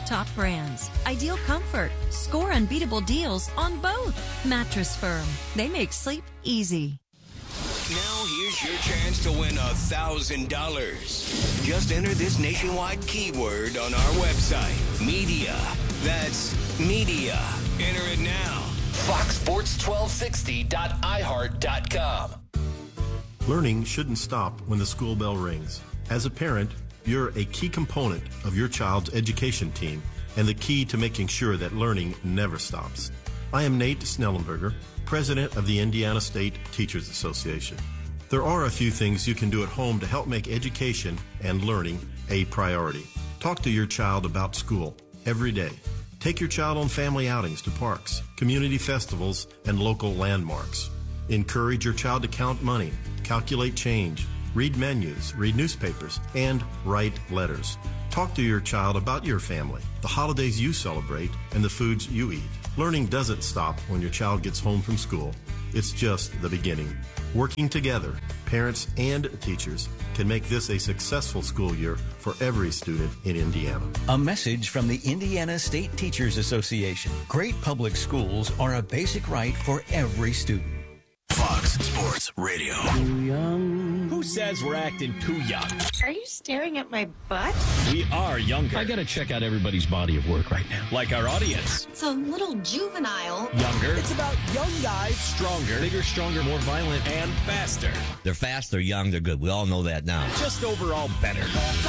[SPEAKER 31] top brands. Ideal comfort. Score unbeatable deals on both. Mattress Firm. They make sleep easy.
[SPEAKER 9] Now here's your chance to win a thousand dollars. Just enter this nationwide keyword on our website. Media. That's media. Enter it now.
[SPEAKER 12] fox sports twelve sixty dot i heart dot com.
[SPEAKER 15] Learning shouldn't stop when the school bell rings. As a parent, you're a key component of your child's education team and the key to making sure that learning never stops. I am Nate Snellenberger, president of the Indiana State Teachers Association. There are a few things you can do at home to help make education and learning a priority. Talk to your child about school every day. Take your child on family outings to parks, community festivals, and local landmarks. Encourage your child to count money, calculate change, read menus, read newspapers, and write letters. Talk to your child about your family, the holidays you celebrate, and the foods you eat. Learning doesn't stop when your child gets home from school. It's just the beginning. Working together, parents and teachers can make this a successful school year for every student in Indiana.
[SPEAKER 16] A message from the Indiana State Teachers Association. Great public schools are a basic right for every student.
[SPEAKER 12] Fox Sports Radio.
[SPEAKER 17] Too young. Who says we're acting too young?
[SPEAKER 20] Are you staring at my butt?
[SPEAKER 17] We are younger. I gotta check out everybody's body of work right now. Like our audience.
[SPEAKER 20] It's a little juvenile.
[SPEAKER 17] Younger.
[SPEAKER 23] It's about young guys.
[SPEAKER 17] Stronger. Bigger, stronger, more violent, and faster.
[SPEAKER 25] They're fast, they're young, they're good. We all know that now.
[SPEAKER 17] Just overall better.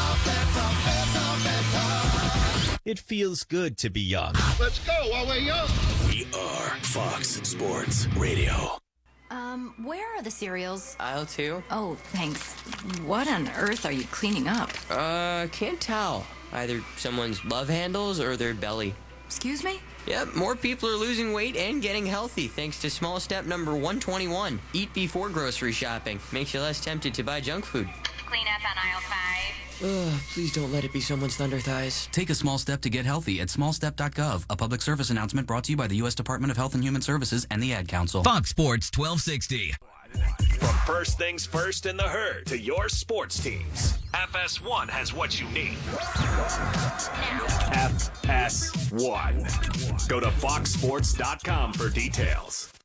[SPEAKER 17] It feels good to be young.
[SPEAKER 8] Let's go while we're young.
[SPEAKER 12] We are Fox Sports Radio.
[SPEAKER 31] Um, where are the cereals?
[SPEAKER 26] Aisle two.
[SPEAKER 31] Oh, thanks. What on earth are you cleaning up?
[SPEAKER 26] Uh, can't tell. Either someone's love handles or their belly.
[SPEAKER 31] Excuse me?
[SPEAKER 26] Yep, more people are losing weight and getting healthy thanks to small step number one twenty-one. Eat before grocery shopping. Makes you less tempted to buy junk food.
[SPEAKER 31] Clean up on aisle five.
[SPEAKER 26] Ugh, please don't let it be someone's thunder thighs.
[SPEAKER 27] Take a small step to get healthy at small step dot gov. A public service announcement brought to you by the U S Department of Health and Human Services and the Ad Council.
[SPEAKER 28] Fox Sports twelve sixty.
[SPEAKER 4] From first things first in the herd to your sports teams, F S one has what you need. F S one. Go to fox sports dot com for details.